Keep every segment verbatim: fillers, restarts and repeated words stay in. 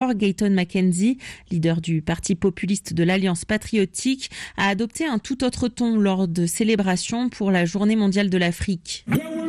encore, Gayton Mackenzie, leader du parti populiste de l'Alliance patriotique, a adopté un tout autre ton lors de célébrations pour la Journée mondiale de l'Afrique.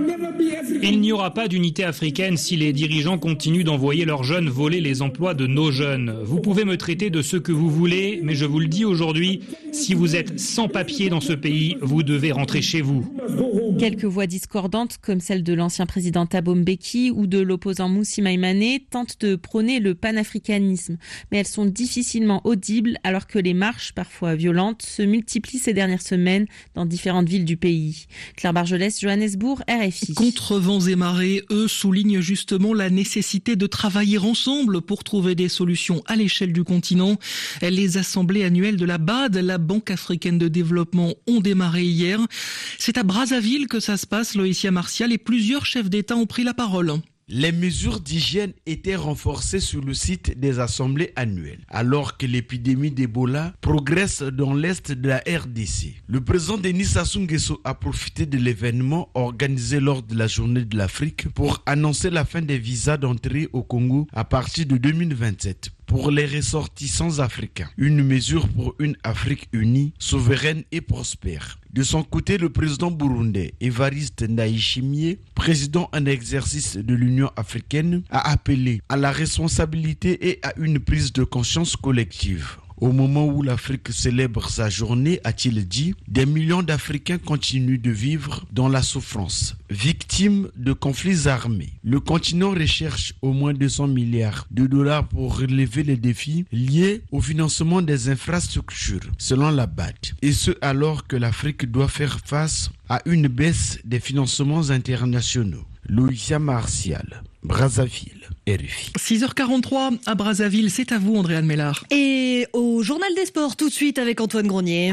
Il n'y aura pas d'unité africaine si les dirigeants continuent d'envoyer leurs jeunes voler les emplois de nos jeunes. Vous pouvez me traiter de ce que vous voulez, mais je vous le dis aujourd'hui, si vous êtes sans papier dans ce pays, vous devez rentrer chez vous. Quelques voix discordantes, comme celle de l'ancien président Thabo Mbeki ou de l'opposant Moussa Maïmane, tentent de prôner le panafricanisme. Mais elles sont difficilement audibles alors que les marches, parfois violentes, se multiplient ces dernières semaines dans différentes villes du pays. Claire Bargelès, Johannesburg, R F I. Contre vents et marées, eux soulignent justement la nécessité de travailler ensemble pour trouver des solutions à l'échelle du continent. Les assemblées annuelles de la B A D, la Banque africaine de développement, ont démarré hier. C'est à Brazzaville que ça se passe, Loïcia Martial, et plusieurs chefs d'État ont pris la parole. Les mesures d'hygiène étaient renforcées sur le site des assemblées annuelles, alors que l'épidémie d'Ebola progresse dans l'est de la R D C. Le président Denis Sassou Nguesso a profité de l'événement organisé lors de la Journée de l'Afrique pour annoncer la fin des visas d'entrée au Congo à partir de deux mille vingt-sept. Pour les ressortissants africains, une mesure pour une Afrique unie, souveraine et prospère. De son côté, le président burundais Évariste Ndayishimiye, président en exercice de l'Union africaine, a appelé à la responsabilité et à une prise de conscience collective. Au moment où l'Afrique célèbre sa journée, a-t-il dit, des millions d'Africains continuent de vivre dans la souffrance, victimes de conflits armés. Le continent recherche au moins deux cents milliards de dollars pour relever les défis liés au financement des infrastructures, selon la B A D. Et ce alors que l'Afrique doit faire face à une baisse des financements internationaux. Loïcia Martial, Brazzaville, R F I. six heures quarante-trois à Brazzaville, c'est à vous Andréane Mélard. Et au Journal des Sports tout de suite avec Antoine Grenier.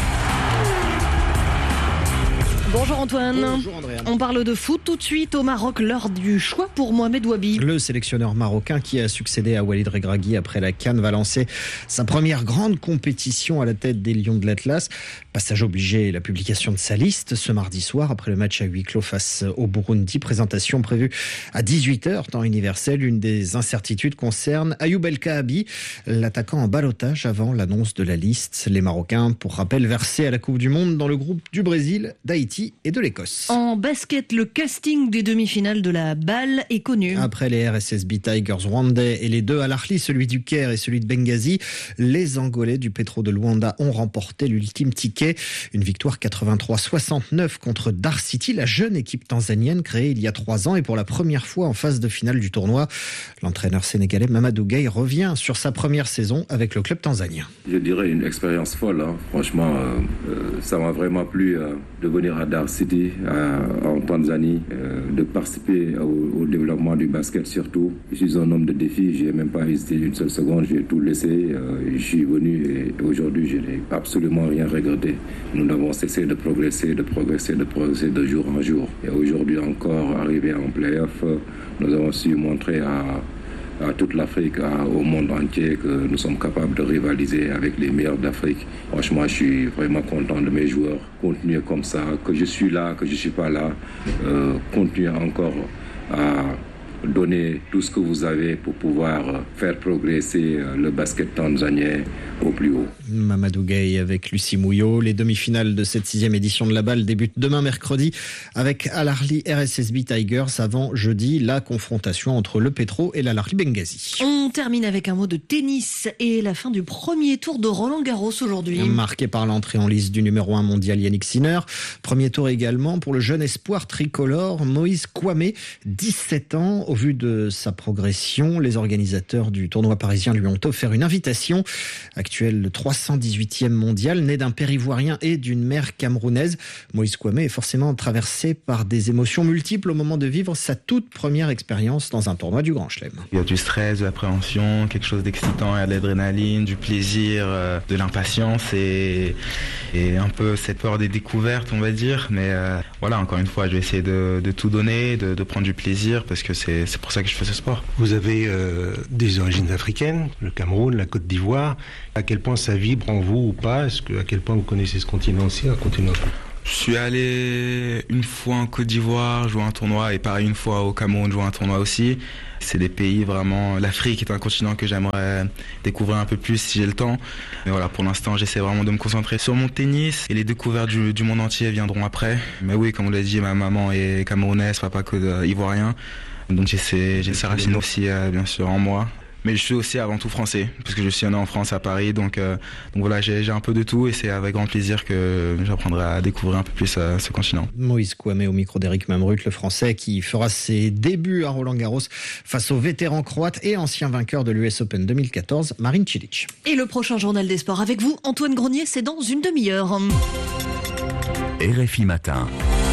Bonjour Antoine. Bonjour Andréane. On parle de foot tout de suite au Maroc, l'heure du choix pour Mohamed Ouabi. Le sélectionneur marocain qui a succédé à Walid Regragui après la CAN va lancer sa première grande compétition à la tête des Lions de l'Atlas. Passage obligé, la publication de sa liste ce mardi soir après le match à huis clos face au Burundi. Présentation prévue à dix-huit heures, temps universel. Une des incertitudes concerne Ayoub El Kaabi, l'attaquant en ballottage avant l'annonce de la liste. Les Marocains, pour rappel, versés à la Coupe du Monde dans le groupe du Brésil, d'Haïti et de l'Écosse. En basket, le casting des demi-finales de la balle est connu. Après les R S S B Tigers Rwandais et les deux Al Ahly, celui du Caire et celui de Benghazi, les Angolais du Petro de Luanda ont remporté l'ultime ticket. Une victoire quatre-vingt-trois soixante-neuf contre Dar City, la jeune équipe tanzanienne créée il y a trois ans et pour la première fois en phase de finale du tournoi. L'entraîneur sénégalais Mamadou Gueye revient sur sa première saison avec le club tanzanien. Je dirais une expérience folle. Hein. Franchement, euh, euh, ça m'a vraiment plu euh, de venir à Dar City, à, en Tanzanie, euh, de participer au, au développement du basket surtout. Je suis un homme de défi, je n'ai même pas hésité une seule seconde, j'ai tout laissé. Euh, je suis venu et aujourd'hui, je n'ai absolument rien regretté. Nous n'avons cessé de progresser, de progresser, de progresser de jour en jour. Et aujourd'hui encore, arrivé en play-off, nous avons su montrer à à toute l'Afrique, à, au monde entier, que nous sommes capables de rivaliser avec les meilleurs d'Afrique. Franchement, je suis vraiment content de mes joueurs. Continuez comme ça, que je suis là, que je ne suis pas là. Euh, continuez encore à donner tout ce que vous avez pour pouvoir faire progresser le basket tanzanien au plus haut. Mamadou Gueye avec Lucie Mouillot. Les demi-finales de cette sixième édition de la balle débutent demain mercredi avec Al Ahly R S S B Tigers avant jeudi la confrontation entre le Petro et l'Al Ahly Benghazi. On termine avec un mot de tennis et la fin du premier tour de Roland Garros aujourd'hui. Marqué par l'entrée en lice du numéro un mondial Yannick Sinner. Premier tour également pour le jeune espoir tricolore Moïse Kouamé, dix-sept ans. Au vu de sa progression, les organisateurs du tournoi parisien lui ont offert une invitation. Actuel trois cent dix-huitième mondial, né d'un père ivoirien et d'une mère camerounaise, Moïse Kouamé est forcément traversé par des émotions multiples au moment de vivre sa toute première expérience dans un tournoi du Grand Chelem. Il y a du stress, de l'appréhension, quelque chose d'excitant, il y a de l'adrénaline, du plaisir, de l'impatience et, et un peu cette peur des découvertes, on va dire. Mais euh, voilà, encore une fois, je vais essayer de, de tout donner, de, de prendre du plaisir parce que c'est, c'est pour ça que je fais ce sport. Vous avez euh, des origines africaines, le Cameroun, la Côte d'Ivoire. À quel point ça vibre en vous ou pas? Est-ce que, à quel point vous connaissez ce continent aussi, un continent? Je suis allé une fois en Côte d'Ivoire jouer un tournoi et pareil une fois au Cameroun jouer un tournoi aussi. C'est des pays vraiment... L'Afrique est un continent que j'aimerais découvrir un peu plus si j'ai le temps. Mais voilà, pour l'instant, j'essaie vraiment de me concentrer sur mon tennis et les découvertes du, du monde entier viendront après. Mais oui, comme on l'a dit, ma maman est camerounaise, papa que ivoirien. Donc j'essaie, j'ai ces racines aussi, euh, bien sûr, en moi. Mais je suis aussi avant tout français, parce que je suis né en France, à Paris. Donc, euh, donc voilà, j'ai, j'ai un peu de tout et c'est avec grand plaisir que j'apprendrai à découvrir un peu plus euh, ce continent. Moïse Kouamé au micro d'Éric Mamrut, le français qui fera ses débuts à Roland-Garros face au vétéran croate et ancien vainqueur de l'U S Open deux mille quatorze, Marin Cilic. Et le prochain journal des sports avec vous, Antoine Grenier, c'est dans une demi-heure. R F I Matin.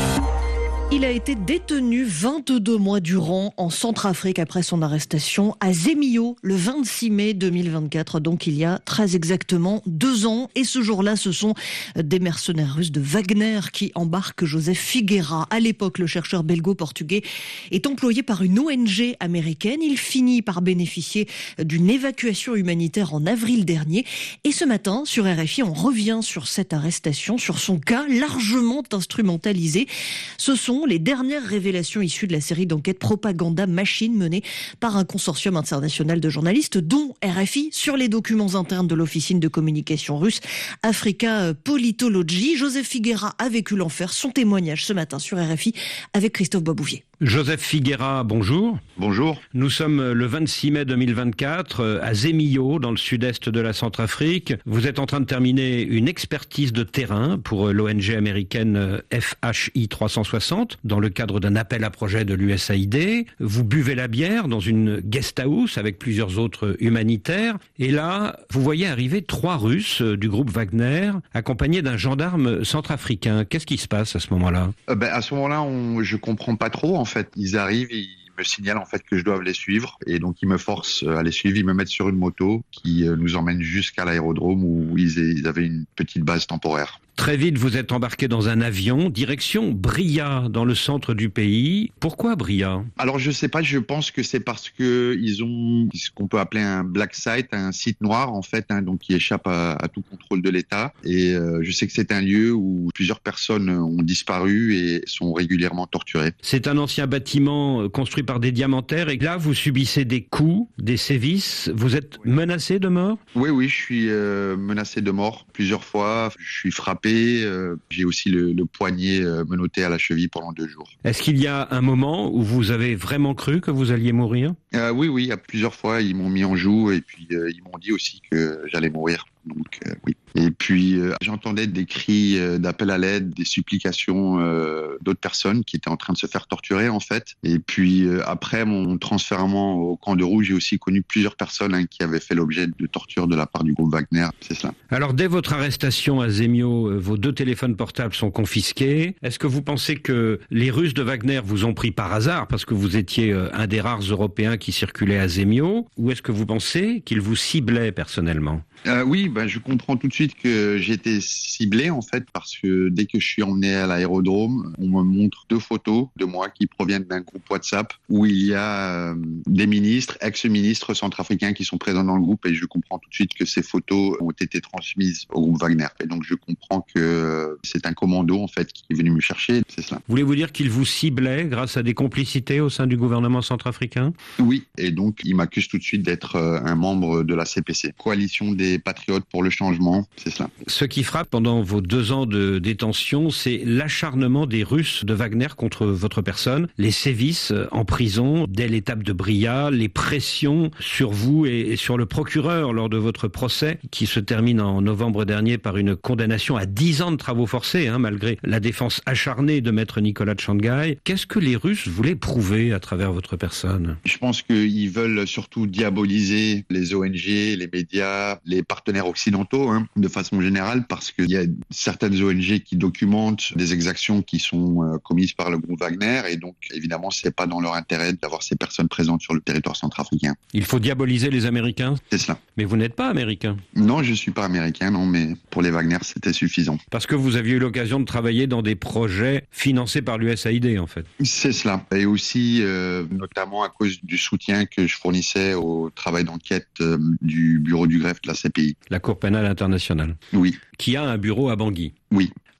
Il a été détenu vingt-deux mois durant en Centrafrique après son arrestation à Zemio le vingt-six mai deux mille vingt-quatre, donc il y a très exactement deux ans. Et ce jour-là, ce sont des mercenaires russes de Wagner qui embarquent Joseph Figueira. À l'époque, le chercheur belgo-portugais est employé par une O N G américaine. Il finit par bénéficier d'une évacuation humanitaire en avril dernier. Et ce matin, sur R F I, on revient sur cette arrestation, sur son cas largement instrumentalisé. Ce sont les dernières révélations issues de la série d'enquêtes Propaganda Machine menée par un consortium international de journalistes, dont R F I, sur les documents internes de l'officine de communication russe Africa Politology. Joseph Figueira a vécu l'enfer. Son témoignage ce matin sur R F I avec Christophe Babouvier. Joseph Figueira, bonjour. Bonjour. Nous sommes le vingt-six mai deux mille vingt-quatre à Zemio, dans le sud-est de la Centrafrique. Vous êtes en train de terminer une expertise de terrain pour l'O N G américaine F H I trois cent soixante dans le cadre d'un appel à projet de l'U S A I D. Vous buvez la bière dans une guest house avec plusieurs autres humanitaires. Et là, vous voyez arriver trois Russes du groupe Wagner accompagnés d'un gendarme centrafricain. Qu'est-ce qui se passe à ce moment-là ? euh, ben, À ce moment-là, on, je comprends pas trop. En fait, ils arrivent, ils me signalent en fait que je dois les suivre et donc ils me forcent à les suivre. Ils me mettent sur une moto qui nous emmène jusqu'à l'aérodrome où ils, ils avaient une petite base temporaire. Très vite, vous êtes embarqué dans un avion, direction Bria, dans le centre du pays. Pourquoi Bria ? Alors, je sais pas, je pense que c'est parce que ils ont ce qu'on peut appeler un black site, un site noir, en fait, hein, donc qui échappe à, à tout contrôle de l'État. Et euh, je sais que c'est un lieu où plusieurs personnes ont disparu et sont régulièrement torturées. C'est un ancien bâtiment construit par des diamantaires et là, vous subissez des coups, des sévices. Vous êtes menacé de mort ? Oui, oui, je suis euh, menacé de mort plusieurs fois. Je suis frappé. Euh, j'ai aussi le, le poignet euh, menotté à la cheville pendant deux jours. Est-ce qu'il y a un moment où vous avez vraiment cru que vous alliez mourir ? euh, Oui, oui, il y a plusieurs fois, ils m'ont mis en joue et puis euh, ils m'ont dit aussi que j'allais mourir. Donc euh, oui. Et puis euh, j'entendais des cris euh, d'appel à l'aide, des supplications euh, d'autres personnes qui étaient en train de se faire torturer en fait. Et puis euh, après mon transfèrement au camp de Rouge, j'ai aussi connu plusieurs personnes hein, qui avaient fait l'objet de torture de la part du groupe Wagner. C'est cela. Alors dès votre arrestation à Zemio, vos deux téléphones portables sont confisqués. Est-ce que vous pensez que les Russes de Wagner vous ont pris par hasard parce que vous étiez un des rares Européens qui circulait à Zemio, ou est-ce que vous pensez qu'ils vous ciblaient personnellement ? Euh, oui, ben, je comprends tout de suite que j'ai été ciblé en fait parce que dès que je suis emmené à l'aérodrome, on me montre deux photos de moi qui proviennent d'un groupe WhatsApp où il y a euh, des ministres, ex-ministres centrafricains qui sont présents dans le groupe et je comprends tout de suite que ces photos ont été transmises au groupe Wagner. Et donc je comprends que c'est un commando en fait qui est venu me chercher, c'est cela. Voulez-vous dire qu'il vous ciblait grâce à des complicités au sein du gouvernement centrafricain ? Oui, et donc il m'accuse tout de suite d'être euh, un membre de la C P C, coalition des patriotes pour le changement, c'est cela. Ce qui frappe pendant vos deux ans de détention, c'est l'acharnement des Russes de Wagner contre votre personne, les sévices en prison dès l'étape de Bria, les pressions sur vous et sur le procureur lors de votre procès qui se termine en novembre dernier par une condamnation à dix ans de travaux forcés, hein, malgré la défense acharnée de maître Nicolas Tchangai. Qu'est-ce que les Russes voulaient prouver à travers votre personne ? Je pense qu'ils veulent surtout diaboliser les O N G, les médias, les partenaires occidentaux, hein, de façon générale, parce qu'il y a certaines O N G qui documentent des exactions qui sont euh, commises par le groupe Wagner, et donc évidemment, c'est pas dans leur intérêt d'avoir ces personnes présentes sur le territoire centrafricain. Il faut diaboliser les Américains ? C'est cela. Mais vous n'êtes pas américain ? Non, je suis pas américain, non, mais pour les Wagner, c'était suffisant. Parce que vous aviez eu l'occasion de travailler dans des projets financés par l'U S A I D, en fait. C'est cela. Et aussi, euh, notamment à cause du soutien que je fournissais au travail d'enquête euh, du bureau du greffe de la C P I. La Cour pénale internationale. Oui. Qui a un bureau à Bangui. Oui.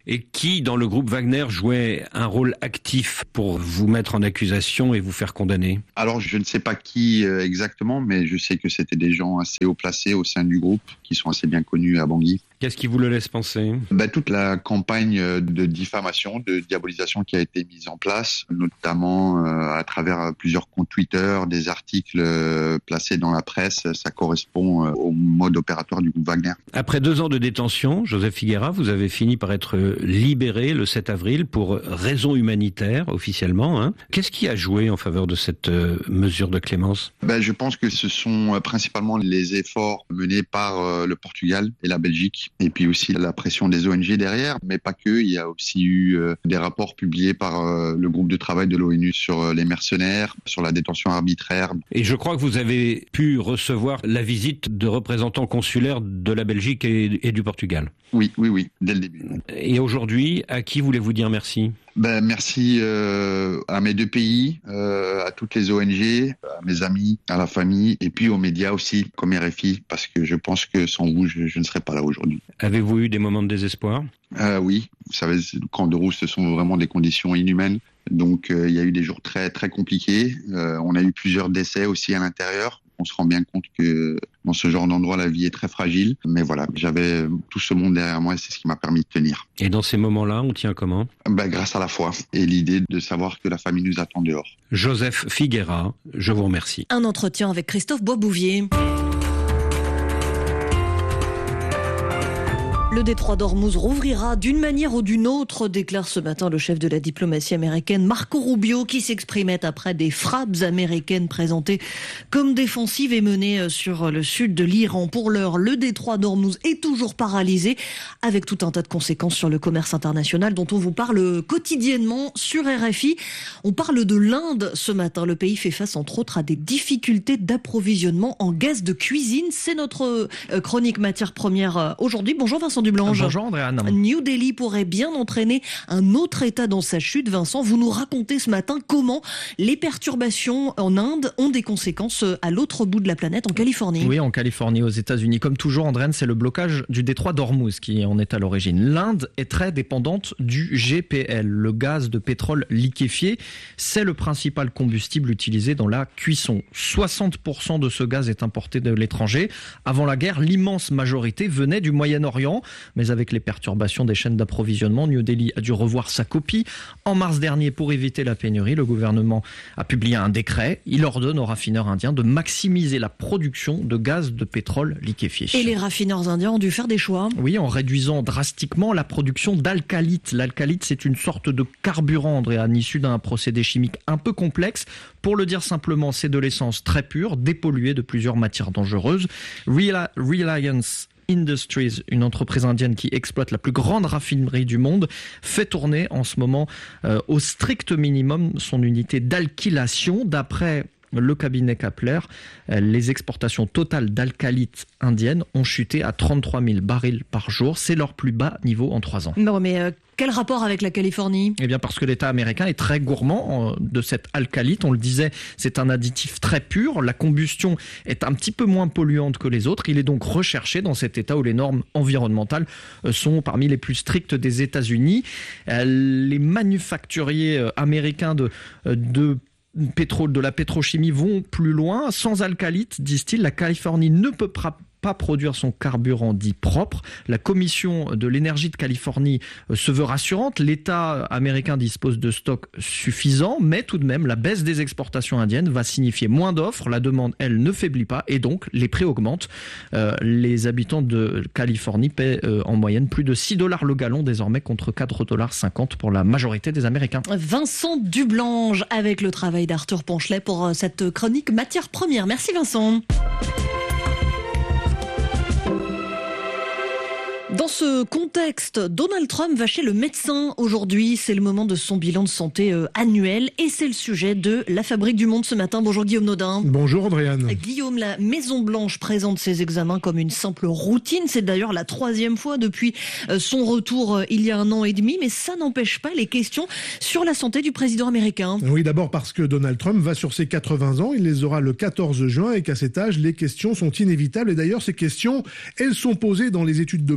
et qui, dans le groupe Wagner, jouait un rôle actif pour vous mettre en accusation et vous faire condamner? Alors, je ne sais pas qui euh, exactement, mais je sais que c'était des gens assez haut placés au sein du groupe, qui sont assez bien connus à Bangui. Qu'est-ce qui vous le laisse penser? Ben, toute la campagne de diffamation, de diabolisation qui a été mise en place, notamment euh, à travers plusieurs comptes Twitter, des articles euh, placés dans la presse, ça correspond euh, au mode opératoire du groupe Wagner. Après deux ans de détention, Joseph Figuera, vous avez fini par être libéré le sept avril pour raison humanitaire, officiellement. Hein. Qu'est-ce qui a joué en faveur de cette euh, mesure de clémence? Ben, je pense que ce sont euh, principalement les efforts menés par euh, le Portugal et la Belgique. Et puis aussi la pression des O N G derrière, mais pas que. Il y a aussi eu euh, des rapports publiés par euh, le groupe de travail de l'ONU sur euh, les mercenaires, sur la détention arbitraire. Et je crois que vous avez pu recevoir la visite de représentants consulaires de la Belgique et, et du Portugal. Oui, oui, oui, dès le début. Et aujourd'hui, à qui voulez-vous dire merci? Ben, merci euh, à mes deux pays, euh, à toutes les O N G, à mes amis, à la famille, et puis aux médias aussi, comme R F I, parce que je pense que sans vous, je, je ne serais pas là aujourd'hui. Avez-vous eu des moments de désespoir? euh, Oui, vous savez, le camp de Rousse, ce sont vraiment des conditions inhumaines. Donc, euh, il y a eu des jours très, très compliqués. Euh, on a eu plusieurs décès aussi à l'intérieur. On se rend bien compte que dans ce genre d'endroit, la vie est très fragile. Mais voilà, j'avais tout ce monde derrière moi et c'est ce qui m'a permis de tenir. Et dans ces moments-là, on tient comment? Ben, grâce à la foi et l'idée de savoir que la famille nous attend dehors. Joseph Figuera, je vous remercie. Un entretien avec Christophe Boisbouvier. Le détroit d'Ormuz rouvrira d'une manière ou d'une autre, déclare ce matin le chef de la diplomatie américaine Marco Rubio, qui s'exprimait après des frappes américaines présentées comme défensives et menées sur le sud de l'Iran. Pour l'heure, le détroit d'Ormuz est toujours paralysé, avec tout un tas de conséquences sur le commerce international dont on vous parle quotidiennement sur R F I. On parle de l'Inde ce matin. Le pays fait face entre autres à des difficultés d'approvisionnement en gaz de cuisine. C'est notre chronique matière première aujourd'hui. Bonjour Vincent Dublange. Bonjour Andréane. New Delhi pourrait bien entraîner un autre État dans sa chute. Vincent, vous nous racontez ce matin comment les perturbations en Inde ont des conséquences à l'autre bout de la planète, en Californie. Oui, en Californie, aux États-Unis. Comme toujours, Andréane, c'est le blocage du détroit d'Ormuz qui en est à l'origine. L'Inde est très dépendante du G P L, le gaz de pétrole liquéfié. C'est le principal combustible utilisé dans la cuisson. soixante pour cent de ce gaz est importé de l'étranger. Avant la guerre, l'immense majorité venait du Moyen-Orient. Mais avec les perturbations des chaînes d'approvisionnement, New Delhi a dû revoir sa copie. En mars dernier, pour éviter la pénurie, le gouvernement a publié un décret. Il ordonne aux raffineurs indiens de maximiser la production de gaz de pétrole liquéfié. Et les raffineurs indiens ont dû faire des choix. Oui, en réduisant drastiquement la production d'alcalite. L'alcalite, c'est une sorte de carburant, Andréane, issu d'un procédé chimique un peu complexe. Pour le dire simplement, c'est de l'essence très pure, dépolluée de plusieurs matières dangereuses. Reliance Industries, une entreprise indienne qui exploite la plus grande raffinerie du monde, fait tourner en ce moment euh, au strict minimum son unité d'alkylation. D'après le cabinet Kapler, euh, les exportations totales d'alcalite indienne ont chuté à trente-trois mille barils par jour. C'est leur plus bas niveau en trois ans. Non, mais euh, quel rapport avec la Californie? Eh bien parce que l'État américain est très gourmand de cette alcalite. On le disait, c'est un additif très pur. La combustion est un petit peu moins polluante que les autres. Il est donc recherché dans cet État où les normes environnementales sont parmi les plus strictes des États-Unis. Les manufacturiers américains de, de pétrole, de la pétrochimie vont plus loin. Sans alcalite, disent-ils, la Californie ne peut pas pas produire son carburant dit propre. La Commission de l'énergie de Californie se veut rassurante. L'État américain dispose de stocks suffisants, mais tout de même, la baisse des exportations indiennes va signifier moins d'offres. La demande, elle, ne faiblit pas et donc les prix augmentent. Euh, les habitants de Californie paient euh, en moyenne plus de six dollars le gallon désormais contre quatre dollars cinquante pour la majorité des Américains. Vincent Dublange avec le travail d'Arthur Ponchelet pour cette chronique matière première. Merci Vincent. Dans ce contexte, Donald Trump va chez le médecin aujourd'hui. C'est le moment de son bilan de santé euh, annuel et c'est le sujet de La Fabrique du Monde ce matin. Bonjour Guillaume Naudin. Bonjour Andréane. Guillaume, la Maison-Blanche présente ses examens comme une simple routine. C'est d'ailleurs la troisième fois depuis euh, son retour euh, il y a un an et demi. Mais ça n'empêche pas les questions sur la santé du président américain. Oui, d'abord parce que Donald Trump va sur ses quatre-vingts ans. Il les aura le quatorze juin et qu'à cet âge, les questions sont inévitables. Et d'ailleurs, ces questions, elles sont posées dans les études d'opinion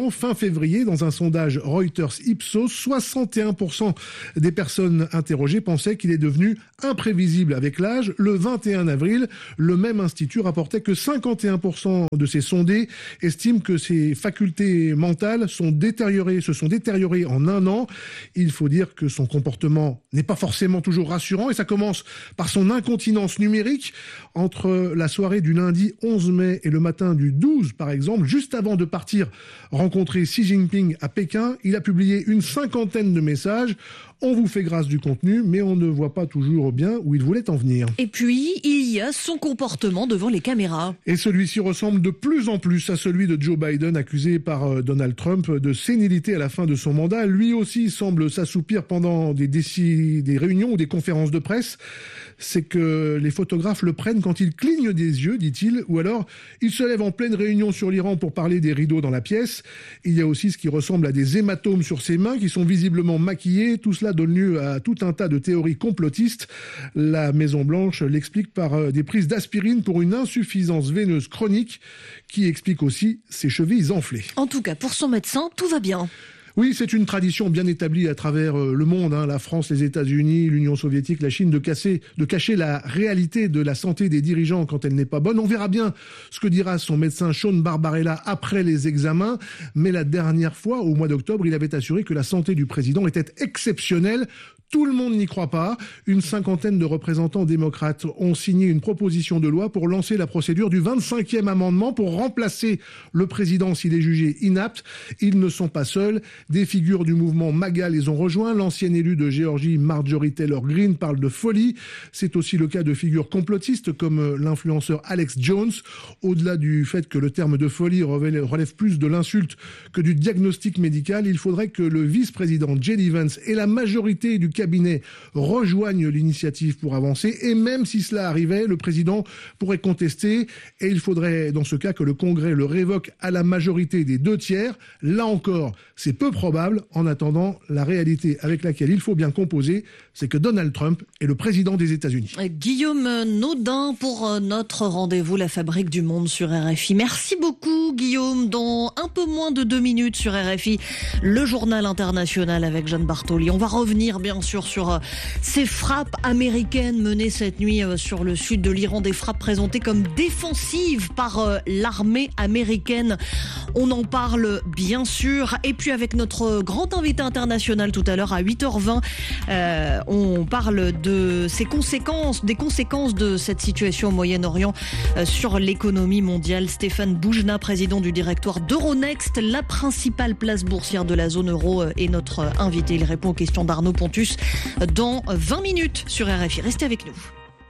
d'opinion. Fin février, dans un sondage Reuters Ipsos, soixante et un pour cent des personnes interrogées pensaient qu'il est devenu imprévisible avec l'âge. Le vingt et un avril, le même institut rapportait que cinquante et un pour cent de ces sondés estiment que ses facultés mentales sont détériorées, se sont détériorées en un an. Il faut dire que son comportement n'est pas forcément toujours rassurant et ça commence par son incontinence numérique. Entre la soirée du lundi onze mai et le matin du douze, par exemple, juste avant de partir rencontrer Xi Jinping à Pékin, il a publié une cinquantaine de messages. On vous fait grâce du contenu, mais on ne voit pas toujours bien où il voulait en venir. Et puis, il y a son comportement devant les caméras. Et celui-ci ressemble de plus en plus à celui de Joe Biden, accusé par Donald Trump de sénilité à la fin de son mandat. Lui aussi semble s'assoupir pendant des, déci... des réunions ou des conférences de presse. C'est que les photographes le prennent quand il cligne des yeux, dit-il, ou alors il se lève en pleine réunion sur l'Iran pour parler des rideaux dans la pièce. Il y a aussi ce qui ressemble à des hématomes sur ses mains qui sont visiblement maquillés. Tout cela donne lieu à tout un tas de théories complotistes. La Maison-Blanche l'explique par des prises d'aspirine pour une insuffisance veineuse chronique qui explique aussi ses chevilles enflées. En tout cas, pour son médecin, tout va bien. Oui, c'est une tradition bien établie à travers le monde, hein, la France, les États-Unis, l'Union soviétique, la Chine, de, casser, de cacher la réalité de la santé des dirigeants quand elle n'est pas bonne. On verra bien ce que dira son médecin Sean Barbarella après les examens. Mais la dernière fois, au mois d'octobre, il avait assuré que la santé du président était exceptionnelle. Tout le monde n'y croit pas. Une cinquantaine de représentants démocrates ont signé une proposition de loi pour lancer la procédure du vingt-cinquième amendement pour remplacer le président s'il est jugé inapte. Ils ne sont pas seuls. Des figures du mouvement MAGA les ont rejoints. L'ancienne élue de Géorgie, Marjorie Taylor Greene, parle de folie. C'est aussi le cas de figures complotistes comme l'influenceur Alex Jones. Au-delà du fait que le terme de folie relève plus de l'insulte que du diagnostic médical, il faudrait que le vice-président J D Vance et la majorité du cabinet rejoignent l'initiative pour avancer. Et même si cela arrivait, le président pourrait contester. Et il faudrait dans ce cas que le Congrès le révoque à la majorité des deux tiers. Là encore, c'est peu probable. En attendant, la réalité avec laquelle il faut bien composer, c'est que Donald Trump est le président des États-Unis. Guillaume Naudin pour notre rendez-vous La Fabrique du Monde sur R F I. Merci beaucoup Guillaume. Dans un peu moins de deux minutes sur R F I, le journal international avec Jeanne Bartoli. On va revenir bien sûr sur ces frappes américaines menées cette nuit sur le sud de l'Iran, des frappes présentées comme défensives par l'armée américaine. On en parle bien sûr. Et puis avec notre grand invité international tout à l'heure à huit heures vingt, euh, on parle de ces conséquences, des conséquences de cette situation au Moyen-Orient euh, sur l'économie mondiale. Stéphane Boujna, président du directoire d'Euronext, la principale place boursière de la zone euro, euh, est notre invité. Il répond aux questions d'Arnaud Pontus dans vingt minutes sur R F I. Restez avec nous.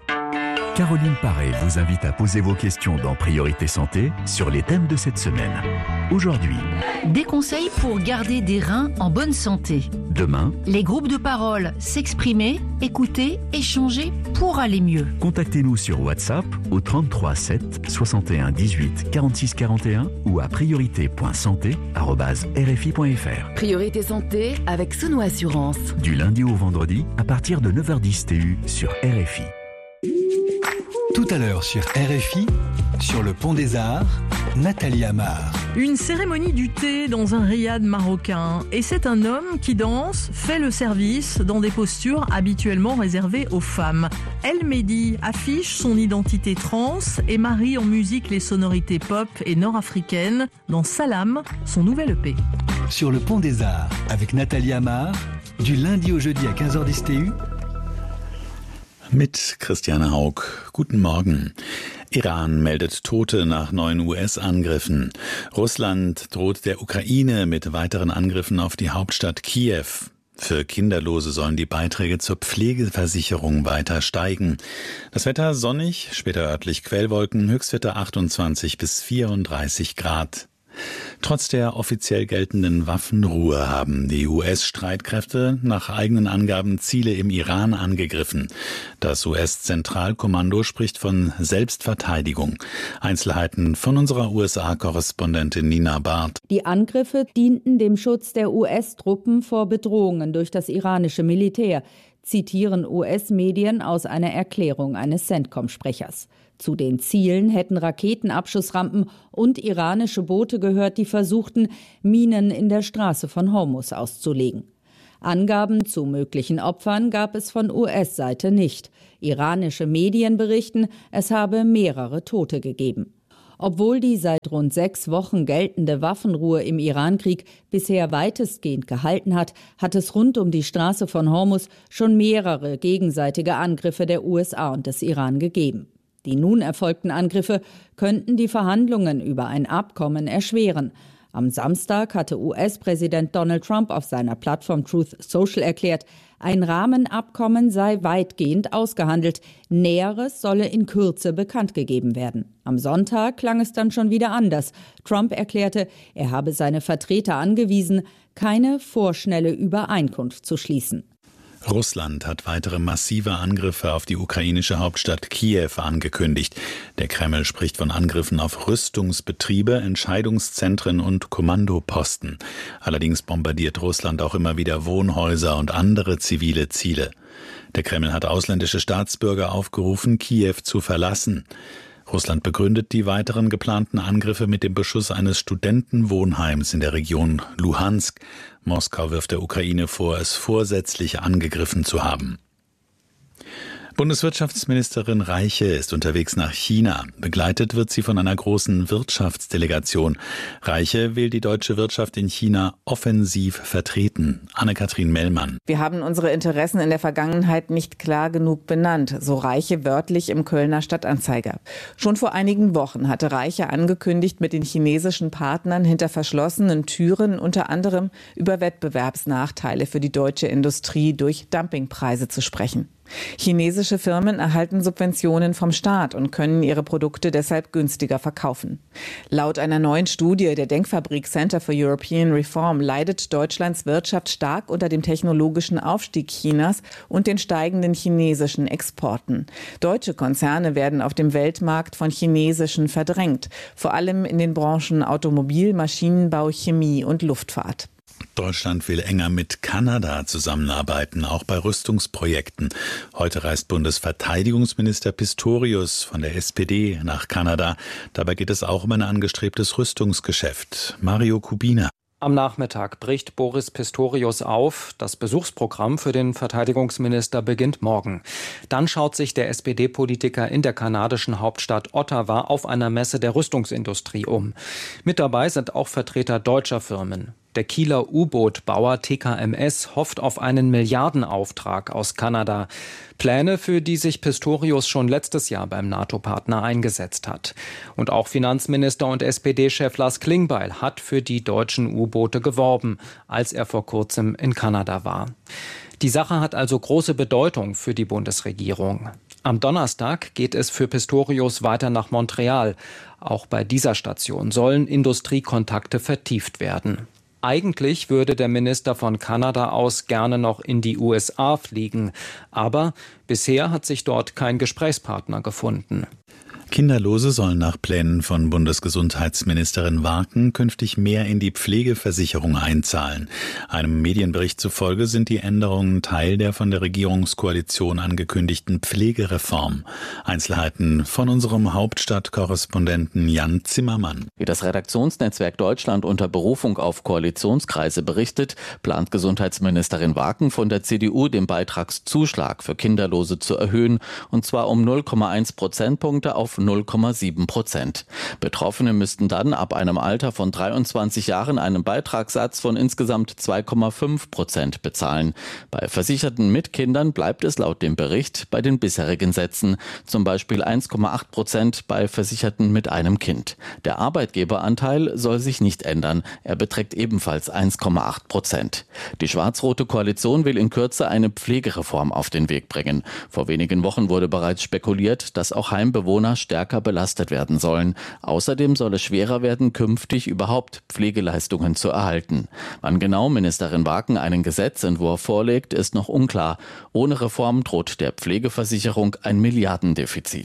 Caroline Paré vous invite à poser vos questions dans Priorité Santé sur les thèmes de cette semaine. Aujourd'hui, des conseils pour garder des reins en bonne santé. Demain, les groupes de parole, s'exprimer, écouter, échanger pour aller mieux. Contactez-nous sur WhatsApp au trente-trois sept soixante et un dix-huit quarante-six quarante et un ou à priorité point santé arobase r f i point f r. Priorité Santé avec Sono Assurance. Du lundi au vendredi à partir de neuf heures dix T U sur R F I. Tout à l'heure sur R F I, sur le pont des Arts, Nathalie Amar. Une cérémonie du thé dans un riad marocain. Et c'est un homme qui danse, fait le service dans des postures habituellement réservées aux femmes. El Mehdi affiche son identité trans et marie en musique les sonorités pop et nord-africaines dans Salam, son nouvel E P. Sur le pont des Arts, avec Nathalie Amar, du lundi au jeudi à quinze heures dix T U. Mit Christiane Haug. Guten Morgen. Iran meldet Tote nach neuen U S-Angriffen. Russland droht der Ukraine mit weiteren Angriffen auf die Hauptstadt Kiew. Für Kinderlose sollen die Beiträge zur Pflegeversicherung weiter steigen. Das Wetter sonnig, später örtlich Quellwolken, Höchstwerte achtundzwanzig bis vierunddreißig Grad. Trotz der offiziell geltenden Waffenruhe haben die U S-Streitkräfte nach eigenen Angaben Ziele im Iran angegriffen. Das U S-Zentralkommando spricht von Selbstverteidigung. Einzelheiten von unserer U S A-Korrespondentin Nina Barth. Die Angriffe dienten dem Schutz der U S-Truppen vor Bedrohungen durch das iranische Militär. zitieren U S-Medien aus einer Erklärung eines CENTCOM-Sprechers. Zu den Zielen hätten Raketenabschussrampen und iranische Boote gehört, die versuchten, Minen in der Straße von Hormuz auszulegen. Angaben zu möglichen Opfern gab es von U S-Seite nicht. Iranische Medien berichten, es habe mehrere Tote gegeben. Obwohl die seit rund sechs Wochen geltende Waffenruhe im Irankrieg bisher weitestgehend gehalten hat, hat es rund um die Straße von Hormuz schon mehrere gegenseitige Angriffe der U S A und des Iran gegeben. Die nun erfolgten Angriffe könnten die Verhandlungen über ein Abkommen erschweren. Am Samstag hatte U S-Präsident Donald Trump auf seiner Plattform Truth Social erklärt, ein Rahmenabkommen sei weitgehend ausgehandelt. Näheres solle in Kürze bekannt gegeben werden. Am Sonntag klang es dann schon wieder anders. Trump erklärte, er habe seine Vertreter angewiesen, keine vorschnelle Übereinkunft zu schließen. Russland hat weitere massive Angriffe auf die ukrainische Hauptstadt Kiew angekündigt. Der Kreml spricht von Angriffen auf Rüstungsbetriebe, Entscheidungszentren und Kommandoposten. Allerdings bombardiert Russland auch immer wieder Wohnhäuser und andere zivile Ziele. Der Kreml hat ausländische Staatsbürger aufgerufen, Kiew zu verlassen. Russland begründet die weiteren geplanten Angriffe mit dem Beschuss eines Studentenwohnheims in der Region Luhansk. Moskau wirft der Ukraine vor, es vorsätzlich angegriffen zu haben. Bundeswirtschaftsministerin Reiche ist unterwegs nach China. Begleitet wird sie von einer großen Wirtschaftsdelegation. Reiche will die deutsche Wirtschaft in China offensiv vertreten. Anne-Kathrin Mellmann. Wir haben unsere Interessen in der Vergangenheit nicht klar genug benannt, so Reiche wörtlich im Kölner Stadtanzeiger. Schon vor einigen Wochen hatte Reiche angekündigt, mit den chinesischen Partnern hinter verschlossenen Türen unter anderem über Wettbewerbsnachteile für die deutsche Industrie durch Dumpingpreise zu sprechen. Chinesische Firmen erhalten Subventionen vom Staat und können ihre Produkte deshalb günstiger verkaufen. Laut einer neuen Studie der Denkfabrik Center for European Reform leidet Deutschlands Wirtschaft stark unter dem technologischen Aufstieg Chinas und den steigenden chinesischen Exporten. Deutsche Konzerne werden auf dem Weltmarkt von chinesischen verdrängt, vor allem in den Branchen Automobil, Maschinenbau, Chemie und Luftfahrt. Deutschland will enger mit Kanada zusammenarbeiten, auch bei Rüstungsprojekten. Heute reist Bundesverteidigungsminister Pistorius von der S P D nach Kanada. Dabei geht es auch um ein angestrebtes Rüstungsgeschäft. Mario Kubina. Am Nachmittag bricht Boris Pistorius auf. Das Besuchsprogramm für den Verteidigungsminister beginnt morgen. Dann schaut sich der S P D-Politiker in der kanadischen Hauptstadt Ottawa auf einer Messe der Rüstungsindustrie um. Mit dabei sind auch Vertreter deutscher Firmen. Der Kieler U-Boot-Bauer T K M S hofft auf einen Milliardenauftrag aus Kanada. Pläne, für die sich Pistorius schon letztes Jahr beim NATO-Partner eingesetzt hat. Und auch Finanzminister und S P D-Chef Lars Klingbeil hat für die deutschen U-Boote geworben, als er vor kurzem in Kanada war. Die Sache hat also große Bedeutung für die Bundesregierung. Am Donnerstag geht es für Pistorius weiter nach Montreal. Auch bei dieser Station sollen Industriekontakte vertieft werden. Eigentlich würde der Minister von Kanada aus gerne noch in die U S A fliegen. Aber bisher hat sich dort kein Gesprächspartner gefunden. Kinderlose sollen nach Plänen von Bundesgesundheitsministerin Warken künftig mehr in die Pflegeversicherung einzahlen. Einem Medienbericht zufolge sind die Änderungen Teil der von der Regierungskoalition angekündigten Pflegereform. Einzelheiten von unserem Hauptstadtkorrespondenten Jan Zimmermann. Wie das Redaktionsnetzwerk Deutschland unter Berufung auf Koalitionskreise berichtet, plant Gesundheitsministerin Warken von der C D U den Beitragszuschlag für Kinderlose zu erhöhen, und zwar um null Komma eins Prozentpunkte auf null Komma sieben Prozent. Betroffene müssten dann ab einem Alter von dreiundzwanzig Jahren einen Beitragssatz von insgesamt zwei Komma fünf Prozent bezahlen. Bei Versicherten mit Kindern bleibt es laut dem Bericht bei den bisherigen Sätzen, zum Beispiel eins Komma acht Prozent bei Versicherten mit einem Kind. Der Arbeitgeberanteil soll sich nicht ändern, er beträgt ebenfalls eins Komma acht Prozent. Die schwarz-rote Koalition will in Kürze eine Pflegereform auf den Weg bringen. Vor wenigen Wochen wurde bereits spekuliert, dass auch Heimbewohner stärker belastet werden sollen. Außerdem soll es schwerer werden, künftig überhaupt Pflegeleistungen zu erhalten. Wann genau Ministerin Warken einen Gesetzentwurf vorlegt, ist noch unklar. Ohne Reform droht der Pflegeversicherung ein Milliardendefizit.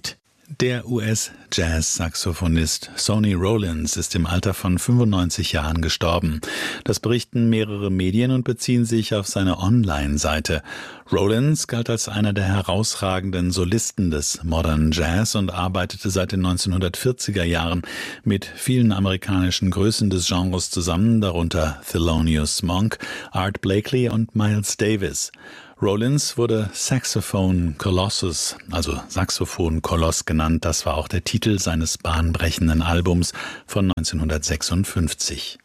Der U S-Jazz-Saxophonist Sonny Rollins ist im Alter von fünfundneunzig Jahren gestorben. Das berichten mehrere Medien und beziehen sich auf seine Online-Seite. Rollins galt als einer der herausragenden Solisten des Modern Jazz und arbeitete seit den neunzehnhundertvierziger Jahren mit vielen amerikanischen Größen des Genres zusammen, darunter Thelonious Monk, Art Blakey und Miles Davis. Rollins wurde Saxophone Colossus, also Saxophon-Koloss genannt. Das war auch der Titel seines bahnbrechenden Albums von neunzehnhundertsechsundfünfzig.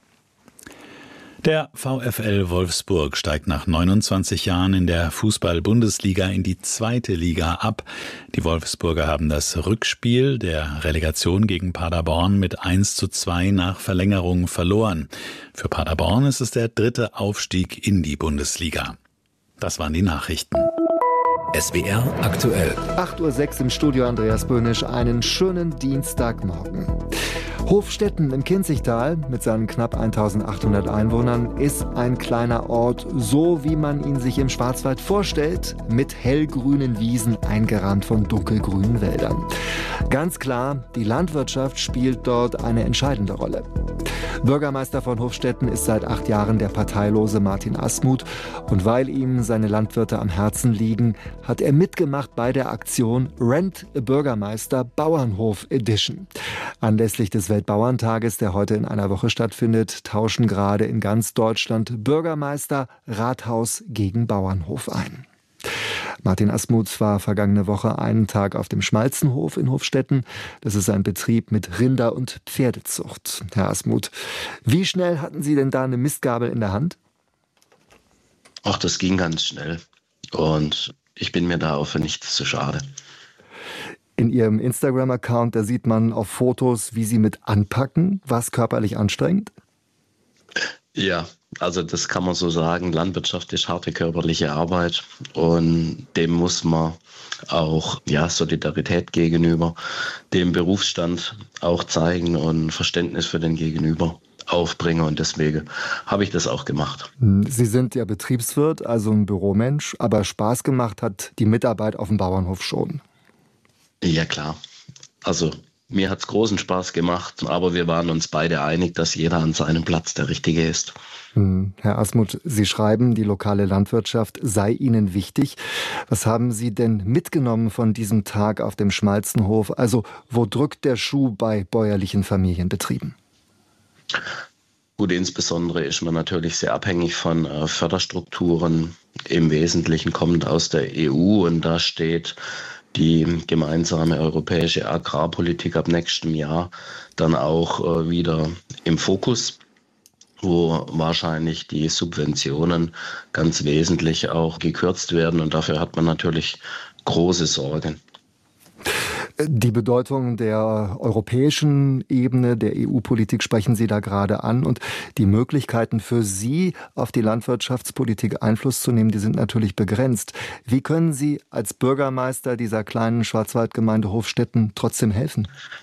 Der VfL Wolfsburg steigt nach neunundzwanzig Jahren in der Fußball-Bundesliga in die zweite Liga ab. Die Wolfsburger haben das Rückspiel der Relegation gegen Paderborn mit eins zu zwei nach Verlängerung verloren. Für Paderborn ist es der dritte Aufstieg in die Bundesliga. Das waren die Nachrichten. S W R aktuell. acht Uhr sechs im Studio Andreas Böhnisch. Einen schönen Dienstagmorgen. Hofstetten im Kinzigtal mit seinen knapp eintausendachthundert Einwohnern ist ein kleiner Ort, so wie man ihn sich im Schwarzwald vorstellt, mit hellgrünen Wiesen eingerahmt von dunkelgrünen Wäldern. Ganz klar, die Landwirtschaft spielt dort eine entscheidende Rolle. Bürgermeister von Hofstetten ist seit acht Jahren der parteilose Martin Asmuth. Und weil ihm seine Landwirte am Herzen liegen, hat er mitgemacht bei der Aktion Rent a Bürgermeister Bauernhof Edition. Anlässlich des Weltbauerntages, der heute in einer Woche stattfindet, tauschen gerade in ganz Deutschland Bürgermeister Rathaus gegen Bauernhof ein. Martin Asmuth war vergangene Woche einen Tag auf dem Schmalzenhof in Hofstetten. Das ist ein Betrieb mit Rinder- und Pferdezucht. Herr Asmuth, wie schnell hatten Sie denn da eine Mistgabel in der Hand? Ach, das ging ganz schnell. Und ich bin mir da auch für nichts zu schade. In Ihrem Instagram-Account, da sieht man auf Fotos, wie Sie mit anpacken. War es körperlich anstrengend? Ja, also das kann man so sagen. Landwirtschaft ist harte körperliche Arbeit und dem muss man auch ja, Solidarität gegenüber dem Berufsstand auch zeigen und Verständnis für den Gegenüber aufbringen, und deswegen habe ich das auch gemacht. Sie sind ja Betriebswirt, also ein Büromensch, aber Spaß gemacht hat die Mitarbeit auf dem Bauernhof schon. Ja klar, also mir hat es großen Spaß gemacht, aber wir waren uns beide einig, dass jeder an seinem Platz der Richtige ist. Hm. Herr Asmuth, Sie schreiben, die lokale Landwirtschaft sei Ihnen wichtig. Was haben Sie denn mitgenommen von diesem Tag auf dem Schmalzenhof? Also wo drückt der Schuh bei bäuerlichen Familienbetrieben? Gut, insbesondere ist man natürlich sehr abhängig von äh, Förderstrukturen, im Wesentlichen kommend aus der E U, und da steht die gemeinsame europäische Agrarpolitik ab nächstem Jahr dann auch äh, wieder im Fokus, wo wahrscheinlich die Subventionen ganz wesentlich auch gekürzt werden, und dafür hat man natürlich große Sorgen. Die Bedeutung der europäischen Ebene, der E U-Politik sprechen Sie da gerade an, und die Möglichkeiten für Sie, auf die Landwirtschaftspolitik Einfluss zu nehmen, die sind natürlich begrenzt. Wie können Sie als Bürgermeister dieser kleinen Schwarzwaldgemeinde Hofstetten trotzdem helfen?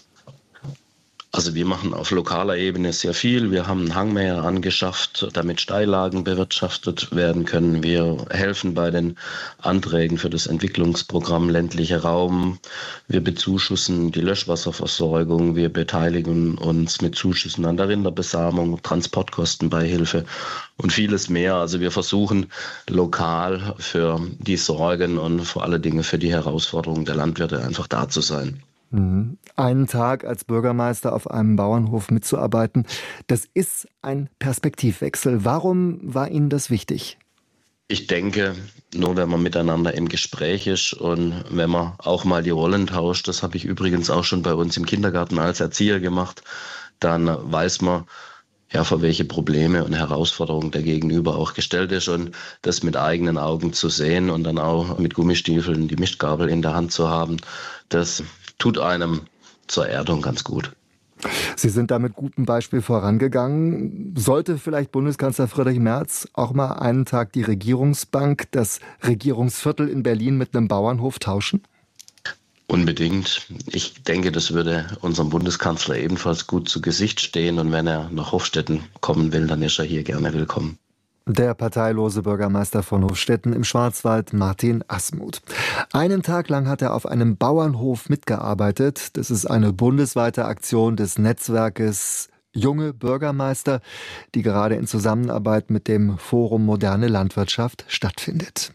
Also wir machen auf lokaler Ebene sehr viel. Wir haben Hangmäher angeschafft, damit Steillagen bewirtschaftet werden können. Wir helfen bei den Anträgen für das Entwicklungsprogramm ländlicher Raum. Wir bezuschussen die Löschwasserversorgung. Wir beteiligen uns mit Zuschüssen an der Rinderbesamung, Transportkostenbeihilfe und vieles mehr. Also wir versuchen lokal für die Sorgen und vor allen Dingen für die Herausforderungen der Landwirte einfach da zu sein. Einen Tag als Bürgermeister auf einem Bauernhof mitzuarbeiten, das ist ein Perspektivwechsel. Warum war Ihnen das wichtig? Ich denke, nur wenn man miteinander im Gespräch ist und wenn man auch mal die Rollen tauscht, das habe ich übrigens auch schon bei uns im Kindergarten als Erzieher gemacht, dann weiß man, ja, vor welche Probleme und Herausforderungen der Gegenüber auch gestellt ist, und das mit eigenen Augen zu sehen und dann auch mit Gummistiefeln die Mistgabel in der Hand zu haben, das tut einem zur Erdung ganz gut. Sie sind da mit gutem Beispiel vorangegangen. Sollte vielleicht Bundeskanzler Friedrich Merz auch mal einen Tag die Regierungsbank, das Regierungsviertel in Berlin mit einem Bauernhof tauschen? Unbedingt. Ich denke, das würde unserem Bundeskanzler ebenfalls gut zu Gesicht stehen, und wenn er nach Hofstetten kommen will, dann ist er hier gerne willkommen. Der parteilose Bürgermeister von Hofstetten im Schwarzwald, Martin Asmuth. Einen Tag lang hat er auf einem Bauernhof mitgearbeitet. Das ist eine bundesweite Aktion des Netzwerkes Junge Bürgermeister, die gerade in Zusammenarbeit mit dem Forum Moderne Landwirtschaft stattfindet.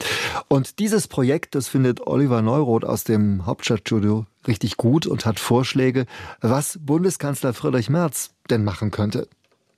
Und dieses Projekt, das findet Oliver Neuroth aus dem Hauptstadtstudio richtig gut und hat Vorschläge, was Bundeskanzler Friedrich Merz denn machen könnte.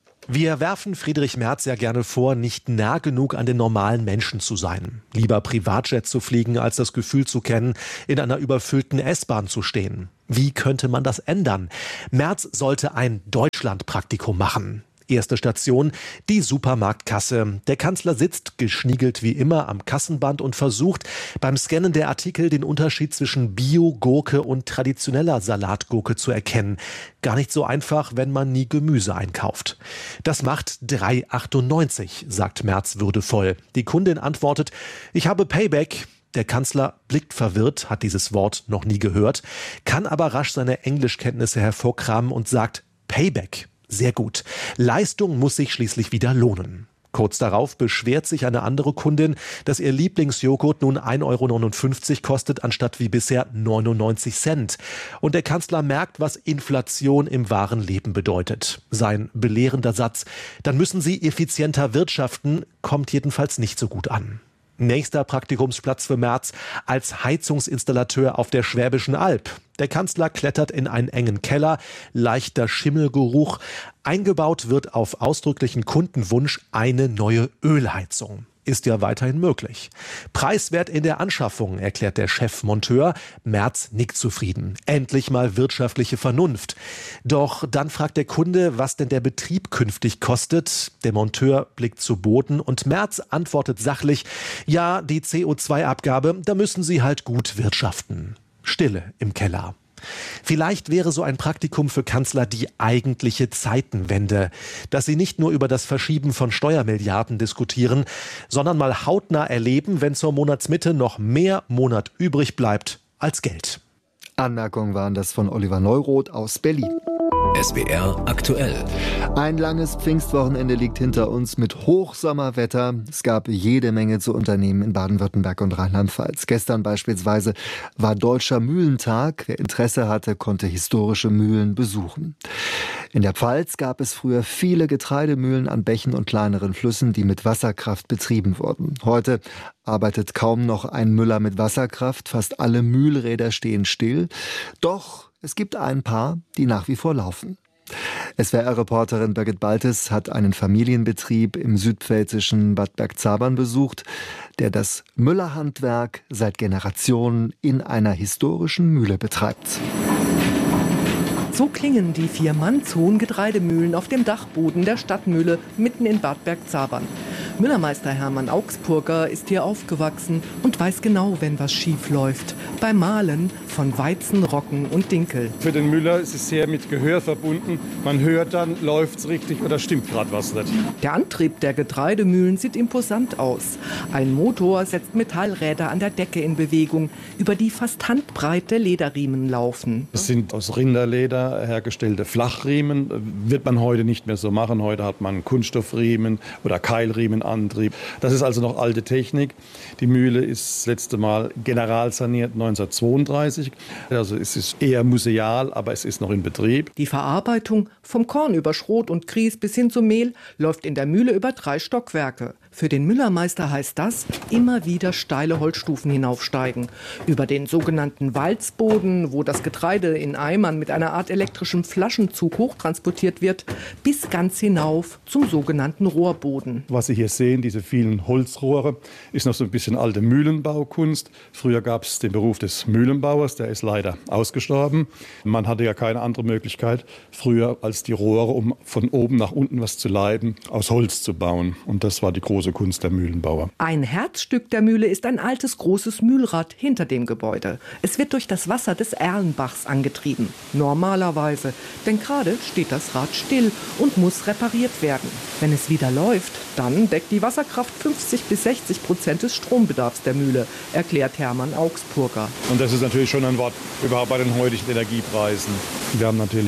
Wir werfen Friedrich Merz ja gerne vor, nicht nah genug an den normalen Menschen zu sein. Lieber Privatjet zu fliegen, als das Gefühl zu kennen, in einer überfüllten S-Bahn zu stehen. Wie könnte man das ändern? Merz sollte ein Deutschlandpraktikum machen. Erste Station, die Supermarktkasse. Der Kanzler sitzt, geschniegelt wie immer, am Kassenband und versucht beim Scannen der Artikel den Unterschied zwischen Bio-Gurke und traditioneller Salatgurke zu erkennen. Gar nicht so einfach, wenn man nie Gemüse einkauft. Das macht drei achtundneunzig, sagt Merz würdevoll. Die Kundin antwortet, ich habe Payback. Der Kanzler blickt verwirrt, hat dieses Wort noch nie gehört, kann aber rasch seine Englischkenntnisse hervorkramen und sagt Payback. Sehr gut. Leistung muss sich schließlich wieder lohnen. Kurz darauf beschwert sich eine andere Kundin, dass ihr Lieblingsjoghurt nun ein Euro neunundfünfzig kostet, anstatt wie bisher neunundneunzig Cent. Und der Kanzler merkt, was Inflation im wahren Leben bedeutet. Sein belehrender Satz, dann müssen Sie effizienter wirtschaften, kommt jedenfalls nicht so gut an. Nächster Praktikumsplatz für Merz als Heizungsinstallateur auf der Schwäbischen Alb. Der Kanzler klettert in einen engen Keller, leichter Schimmelgeruch. Eingebaut wird auf ausdrücklichen Kundenwunsch eine neue Ölheizung. Ist ja weiterhin möglich. Preiswert in der Anschaffung, erklärt der Chefmonteur. Merz nickt zufrieden. Endlich mal wirtschaftliche Vernunft. Doch dann fragt der Kunde, was denn der Betrieb künftig kostet. Der Monteur blickt zu Boden und Merz antwortet sachlich, ja, die C O zwei Abgabe, da müssen Sie halt gut wirtschaften. Stille im Keller. Vielleicht wäre so ein Praktikum für Kanzler die eigentliche Zeitenwende, dass sie nicht nur über das Verschieben von Steuermilliarden diskutieren, sondern mal hautnah erleben, wenn zur Monatsmitte noch mehr Monat übrig bleibt als Geld. Anmerkungen waren das von Oliver Neuroth aus Berlin. S W R aktuell. Ein langes Pfingstwochenende liegt hinter uns mit Hochsommerwetter. Es gab jede Menge zu unternehmen in Baden-Württemberg und Rheinland-Pfalz. Gestern beispielsweise war Deutscher Mühlentag. Wer Interesse hatte, konnte historische Mühlen besuchen. In der Pfalz gab es früher viele Getreidemühlen an Bächen und kleineren Flüssen, die mit Wasserkraft betrieben wurden. Heute arbeitet kaum noch ein Müller mit Wasserkraft. Fast alle Mühlräder stehen still. Doch es gibt ein paar, die nach wie vor laufen. S W R-Reporterin Birgit Baltes hat einen Familienbetrieb im südpfälzischen Bad Bergzabern besucht, der das Müllerhandwerk seit Generationen in einer historischen Mühle betreibt. So klingen die vier mannshohen Getreidemühlen auf dem Dachboden der Stadtmühle mitten in Bad Bergzabern. Müllermeister Hermann Augsburger ist hier aufgewachsen und weiß genau, wenn was schief läuft. Beim Mahlen von Weizen, Roggen und Dinkel. Für den Müller ist es sehr mit Gehör verbunden. Man hört dann, läuft es richtig oder stimmt gerade was nicht. Der Antrieb der Getreidemühlen sieht imposant aus. Ein Motor setzt Metallräder an der Decke in Bewegung, über die fast handbreite Lederriemen laufen. Es sind aus Rinderleder hergestellte Flachriemen. Wird man heute nicht mehr so machen. Heute hat man Kunststoffriemen oder Keilriemenantrieb. Das ist also noch alte Technik. Die Mühle ist das letzte Mal generalsaniert neunzehnhundertzweiunddreißig. Also es ist eher museal, aber es ist noch in Betrieb. Die Verarbeitung vom Korn über Schrot und Grieß bis hin zum Mehl läuft in der Mühle über drei Stockwerke. Für den Müllermeister heißt das, immer wieder steile Holzstufen hinaufsteigen. Über den sogenannten Walzboden, wo das Getreide in Eimern mit einer Art elektrischem Flaschenzug hochtransportiert wird, bis ganz hinauf zum sogenannten Rohrboden. Was Sie hier sehen, diese vielen Holzrohre, ist noch so ein bisschen alte Mühlenbaukunst. Früher gab es den Beruf des Mühlenbauers, der ist leider ausgestorben. Man hatte ja keine andere Möglichkeit früher als die Rohre, um von oben nach unten was zu leiten, aus Holz zu bauen. Und das war die große Kunst der Mühlenbauer. Ein Herzstück der Mühle ist ein altes, großes Mühlrad hinter dem Gebäude. Es wird durch das Wasser des Erlenbachs angetrieben. Normalerweise, denn gerade steht das Rad still und muss repariert werden. Wenn es wieder läuft, dann deckt die Wasserkraft fünfzig bis sechzig Prozent des Strombedarfs der Mühle, erklärt Hermann Augsburger. Und das ist natürlich schon ein Wort überhaupt bei den heutigen Energiepreisen. Wir haben natürlich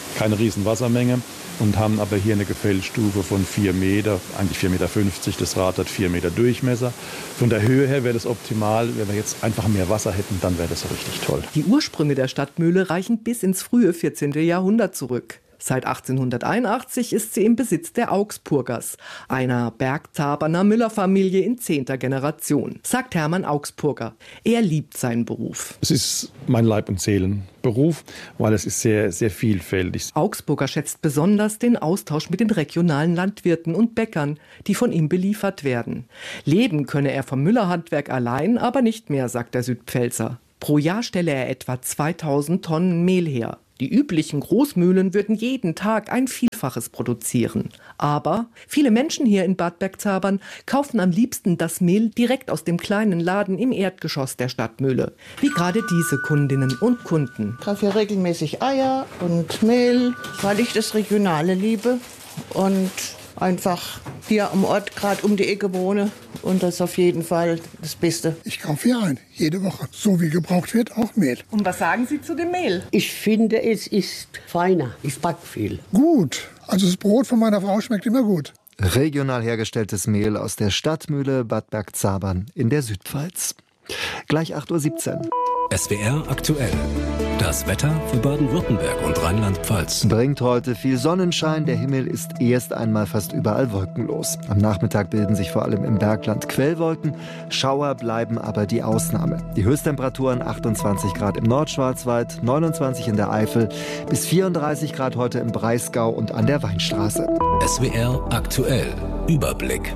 keine riesen Wassermenge und haben aber hier eine Gefällstufe von vier Meter, eigentlich vier Meter fünfzig. Das Rad hat vier Meter Durchmesser. Von der Höhe her wäre das optimal. Wenn wir jetzt einfach mehr Wasser hätten, dann wäre das richtig toll. Die Ursprünge der Stadtmühle reichen bis ins frühe vierzehnte. Jahrhundert zurück. Seit achtzehnhunderteinundachtzig ist sie im Besitz der Augsburgers, einer Bergtaberner Müllerfamilie in zehnter Generation, sagt Hermann Augsburger. Er liebt seinen Beruf. Es ist mein Leib- und Seelenberuf, weil es ist sehr, sehr vielfältig. Augsburger schätzt besonders den Austausch mit den regionalen Landwirten und Bäckern, die von ihm beliefert werden. Leben könne er vom Müllerhandwerk allein, aber nicht mehr, sagt der Südpfälzer. Pro Jahr stelle er etwa zweitausend Tonnen Mehl her. Die üblichen Großmühlen würden jeden Tag ein Vielfaches produzieren. Aber viele Menschen hier in Bad Bergzabern kaufen am liebsten das Mehl direkt aus dem kleinen Laden im Erdgeschoss der Stadtmühle. Wie gerade diese Kundinnen und Kunden. Ich kaufe hier regelmäßig Eier und Mehl, weil ich das Regionale liebe und einfach hier am Ort gerade um die Ecke wohne. Und das ist auf jeden Fall das Beste. Ich kaufe hier ein, jede Woche. So wie gebraucht wird, auch Mehl. Und was sagen Sie zu dem Mehl? Ich finde, es ist feiner. Ich back viel. Gut. Also das Brot von meiner Frau schmeckt immer gut. Regional hergestelltes Mehl aus der Stadtmühle Bad Bergzabern in der Südpfalz. Gleich acht Uhr siebzehn. S W R aktuell. Das Wetter für Baden-Württemberg und Rheinland-Pfalz. Bringt heute viel Sonnenschein. Der Himmel ist erst einmal fast überall wolkenlos. Am Nachmittag bilden sich vor allem im Bergland Quellwolken. Schauer bleiben aber die Ausnahme. Die Höchsttemperaturen achtundzwanzig Grad im Nordschwarzwald, neunundzwanzig in der Eifel, bis vierunddreißig Grad heute im Breisgau und an der Weinstraße. S W R aktuell. Überblick.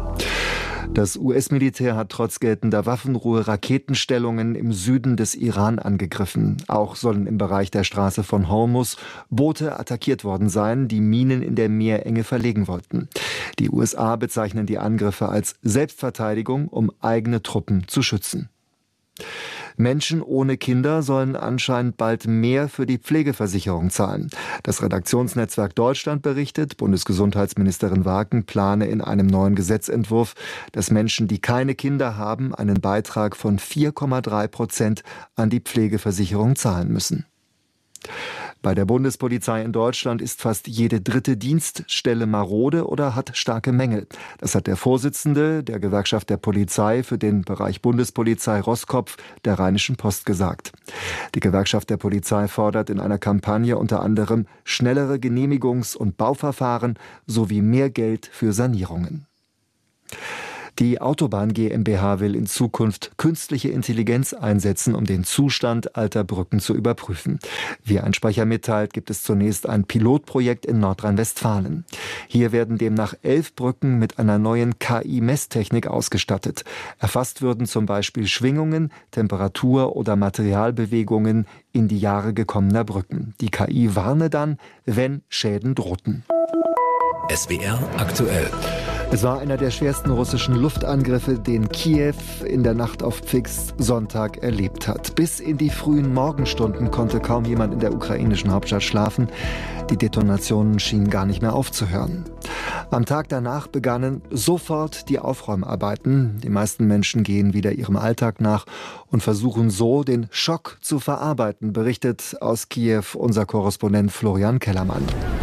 Das U S-Militär hat trotz geltender Waffenruhe Raketenstellungen im Süden des Iran angegriffen. Auch sollen im Bereich der Straße von Hormuz Boote attackiert worden sein, die Minen in der Meerenge verlegen wollten. Die U S A bezeichnen die Angriffe als Selbstverteidigung, um eigene Truppen zu schützen. Menschen ohne Kinder sollen anscheinend bald mehr für die Pflegeversicherung zahlen. Das Redaktionsnetzwerk Deutschland berichtet, Bundesgesundheitsministerin Waken plane in einem neuen Gesetzentwurf, dass Menschen, die keine Kinder haben, einen Beitrag von vier Komma drei Prozent an die Pflegeversicherung zahlen müssen. Bei der Bundespolizei in Deutschland ist fast jede dritte Dienststelle marode oder hat starke Mängel. Das hat der Vorsitzende der Gewerkschaft der Polizei für den Bereich Bundespolizei Roskopf der Rheinischen Post gesagt. Die Gewerkschaft der Polizei fordert in einer Kampagne unter anderem schnellere Genehmigungs- und Bauverfahren sowie mehr Geld für Sanierungen. Die Autobahn GmbH will in Zukunft künstliche Intelligenz einsetzen, um den Zustand alter Brücken zu überprüfen. Wie ein Sprecher mitteilt, gibt es zunächst ein Pilotprojekt in Nordrhein-Westfalen. Hier werden demnach elf Brücken mit einer neuen K I-Messtechnik ausgestattet. Erfasst würden zum Beispiel Schwingungen, Temperatur- oder Materialbewegungen in die Jahre gekommener Brücken. Die K I warne dann, wenn Schäden drohten. S W R aktuell. Es war einer der schwersten russischen Luftangriffe, den Kiew in der Nacht auf Pfingstsonntag erlebt hat. Bis in die frühen Morgenstunden konnte kaum jemand in der ukrainischen Hauptstadt schlafen. Die Detonationen schienen gar nicht mehr aufzuhören. Am Tag danach begannen sofort die Aufräumarbeiten. Die meisten Menschen gehen wieder ihrem Alltag nach und versuchen so, den Schock zu verarbeiten, berichtet aus Kiew unser Korrespondent Florian Kellermann.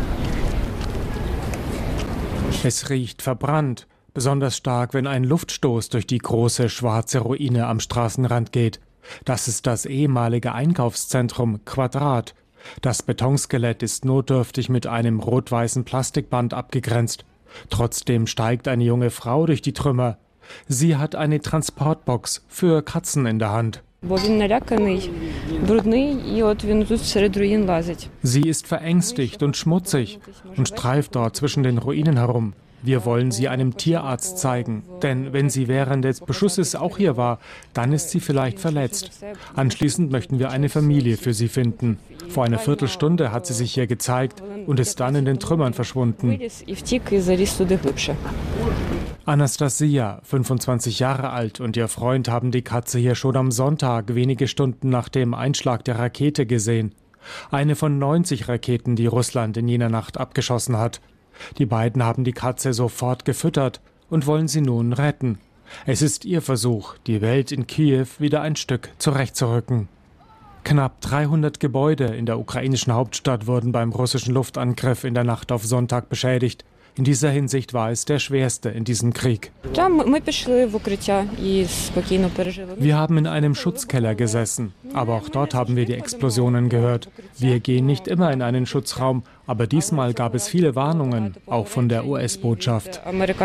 Es riecht verbrannt, besonders stark, wenn ein Luftstoß durch die große schwarze Ruine am Straßenrand geht. Das ist das ehemalige Einkaufszentrum Quadrat. Das Betonskelett ist notdürftig mit einem rot-weißen Plastikband abgegrenzt. Trotzdem steigt eine junge Frau durch die Trümmer. Sie hat eine Transportbox für Katzen in der Hand. Sie ist verängstigt und schmutzig und streift dort zwischen den Ruinen herum. Wir wollen sie einem Tierarzt zeigen, denn wenn sie während des Beschusses auch hier war, dann ist sie vielleicht verletzt. Anschließend möchten wir eine Familie für sie finden. Vor einer Viertelstunde hat sie sich hier gezeigt und ist dann in den Trümmern verschwunden. Anastasia, fünfundzwanzig Jahre alt, und ihr Freund haben die Katze hier schon am Sonntag, wenige Stunden nach dem Einschlag der Rakete, gesehen. Eine von neunzig Raketen, die Russland in jener Nacht abgeschossen hat. Die beiden haben die Katze sofort gefüttert und wollen sie nun retten. Es ist ihr Versuch, die Welt in Kiew wieder ein Stück zurechtzurücken. Knapp dreihundert Gebäude in der ukrainischen Hauptstadt wurden beim russischen Luftangriff in der Nacht auf Sonntag beschädigt. In dieser Hinsicht war es der schwerste in diesem Krieg. Wir haben in einem Schutzkeller gesessen, aber auch dort haben wir die Explosionen gehört. Wir gehen nicht immer in einen Schutzraum, aber diesmal gab es viele Warnungen, auch von der U S-Botschaft.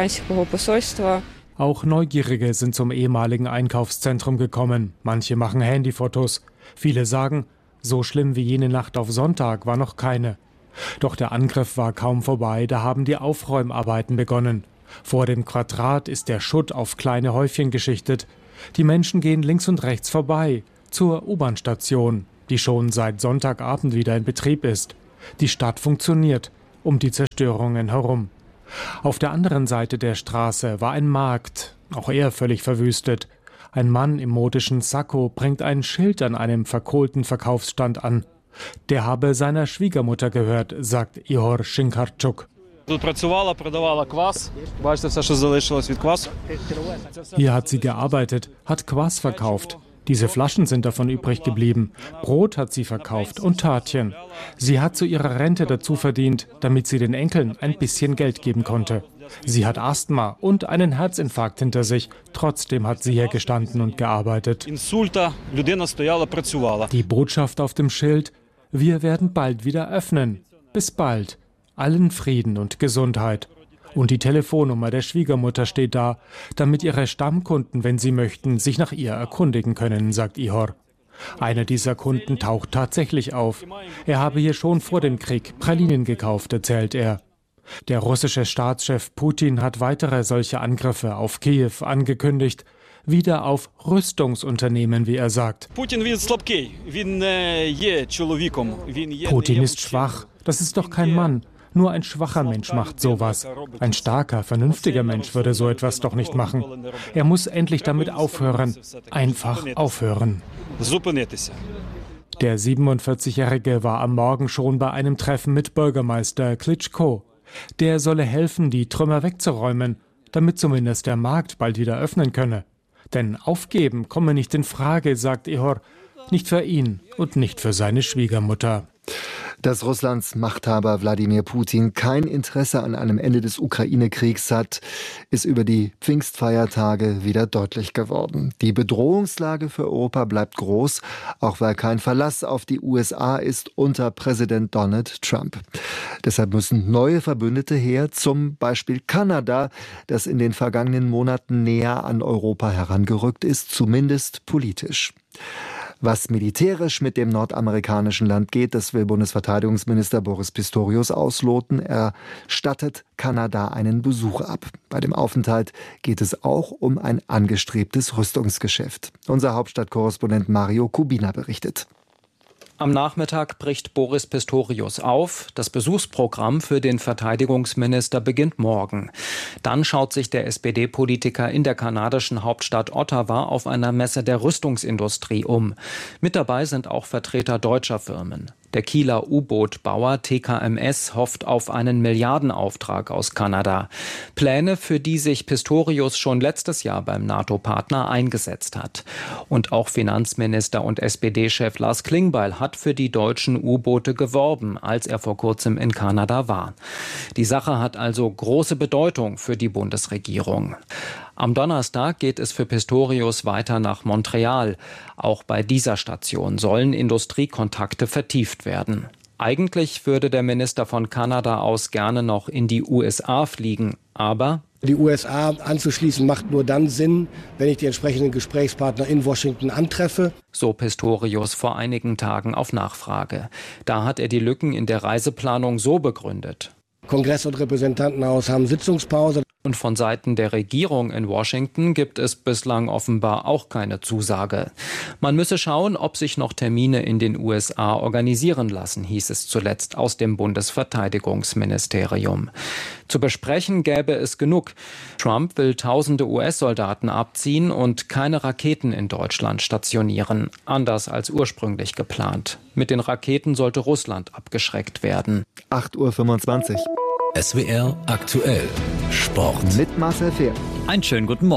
Auch Neugierige sind zum ehemaligen Einkaufszentrum gekommen. Manche machen Handyfotos. Viele sagen, so schlimm wie jene Nacht auf Sonntag war noch keine. Doch der Angriff war kaum vorbei, da haben die Aufräumarbeiten begonnen. Vor dem Quadrat ist der Schutt auf kleine Häufchen geschichtet. Die Menschen gehen links und rechts vorbei, zur U-Bahn-Station, die schon seit Sonntagabend wieder in Betrieb ist. Die Stadt funktioniert, um die Zerstörungen herum. Auf der anderen Seite der Straße war ein Markt, auch er völlig verwüstet. Ein Mann im modischen Sakko bringt ein Schild an einem verkohlten Verkaufsstand an. Der habe seiner Schwiegermutter gehört, sagt Ihor Schinkarczuk. Hier hat sie gearbeitet, hat Kwass verkauft. Diese Flaschen sind davon übrig geblieben. Brot hat sie verkauft und Törtchen. Sie hat zu ihrer Rente dazu verdient, damit sie den Enkeln ein bisschen Geld geben konnte. Sie hat Asthma und einen Herzinfarkt hinter sich. Trotzdem hat sie hier gestanden und gearbeitet. Die Botschaft auf dem Schild: Wir werden bald wieder öffnen. Bis bald. Allen Frieden und Gesundheit. Und die Telefonnummer der Schwiegermutter steht da, damit ihre Stammkunden, wenn sie möchten, sich nach ihr erkundigen können, sagt Ihor. Einer dieser Kunden taucht tatsächlich auf. Er habe hier schon vor dem Krieg Pralinen gekauft, erzählt er. Der russische Staatschef Putin hat weitere solche Angriffe auf Kiew angekündigt, wieder auf Rüstungsunternehmen, wie er sagt. Putin ist schwach, das ist doch kein Mann. Nur ein schwacher Mensch macht sowas. Ein starker, vernünftiger Mensch würde so etwas doch nicht machen. Er muss endlich damit aufhören. Einfach aufhören. Der siebenundvierzigjährige war am Morgen schon bei einem Treffen mit Bürgermeister Klitschko. Der solle helfen, die Trümmer wegzuräumen, damit zumindest der Markt bald wieder öffnen könne. Denn aufgeben komme nicht in Frage, sagt Ihor. Nicht für ihn und nicht für seine Schwiegermutter. Dass Russlands Machthaber Wladimir Putin kein Interesse an einem Ende des Ukraine-Kriegs hat, ist über die Pfingstfeiertage wieder deutlich geworden. Die Bedrohungslage für Europa bleibt groß, auch weil kein Verlass auf die U S A ist unter Präsident Donald Trump. Deshalb müssen neue Verbündete her, zum Beispiel Kanada, das in den vergangenen Monaten näher an Europa herangerückt ist, zumindest politisch. Was militärisch mit dem nordamerikanischen Land geht, das will Bundesverteidigungsminister Boris Pistorius ausloten. Er stattet Kanada einen Besuch ab. Bei dem Aufenthalt geht es auch um ein angestrebtes Rüstungsgeschäft. Unser Hauptstadtkorrespondent Mario Kubina berichtet. Am Nachmittag bricht Boris Pistorius auf. Das Besuchsprogramm für den Verteidigungsminister beginnt morgen. Dann schaut sich der S P D-Politiker in der kanadischen Hauptstadt Ottawa auf einer Messe der Rüstungsindustrie um. Mit dabei sind auch Vertreter deutscher Firmen. Der Kieler U-Boot-Bauer T K M S hofft auf einen Milliardenauftrag aus Kanada. Pläne, für die sich Pistorius schon letztes Jahr beim NATO-Partner eingesetzt hat. Und auch Finanzminister und S P D-Chef Lars Klingbeil hat für die deutschen U-Boote geworben, als er vor kurzem in Kanada war. Die Sache hat also große Bedeutung für die Bundesregierung. Am Donnerstag geht es für Pistorius weiter nach Montreal. Auch bei dieser Station sollen Industriekontakte vertieft werden. Eigentlich würde der Minister von Kanada aus gerne noch in die U S A fliegen, aber die U S A anzuschließen macht nur dann Sinn, wenn ich die entsprechenden Gesprächspartner in Washington antreffe. So Pistorius vor einigen Tagen auf Nachfrage. Da hat er die Lücken in der Reiseplanung so begründet. Kongress und Repräsentantenhaus haben Sitzungspause. Und von Seiten der Regierung in Washington gibt es bislang offenbar auch keine Zusage. Man müsse schauen, ob sich noch Termine in den U S A organisieren lassen, hieß es zuletzt aus dem Bundesverteidigungsministerium. Zu besprechen gäbe es genug. Trump will tausende U S-Soldaten abziehen und keine Raketen in Deutschland stationieren, anders als ursprünglich geplant. Mit den Raketen sollte Russland abgeschreckt werden. acht Uhr fünfundzwanzig. S W R aktuell. Sport. Mit Marcel Fehr. Einen schönen guten Morgen.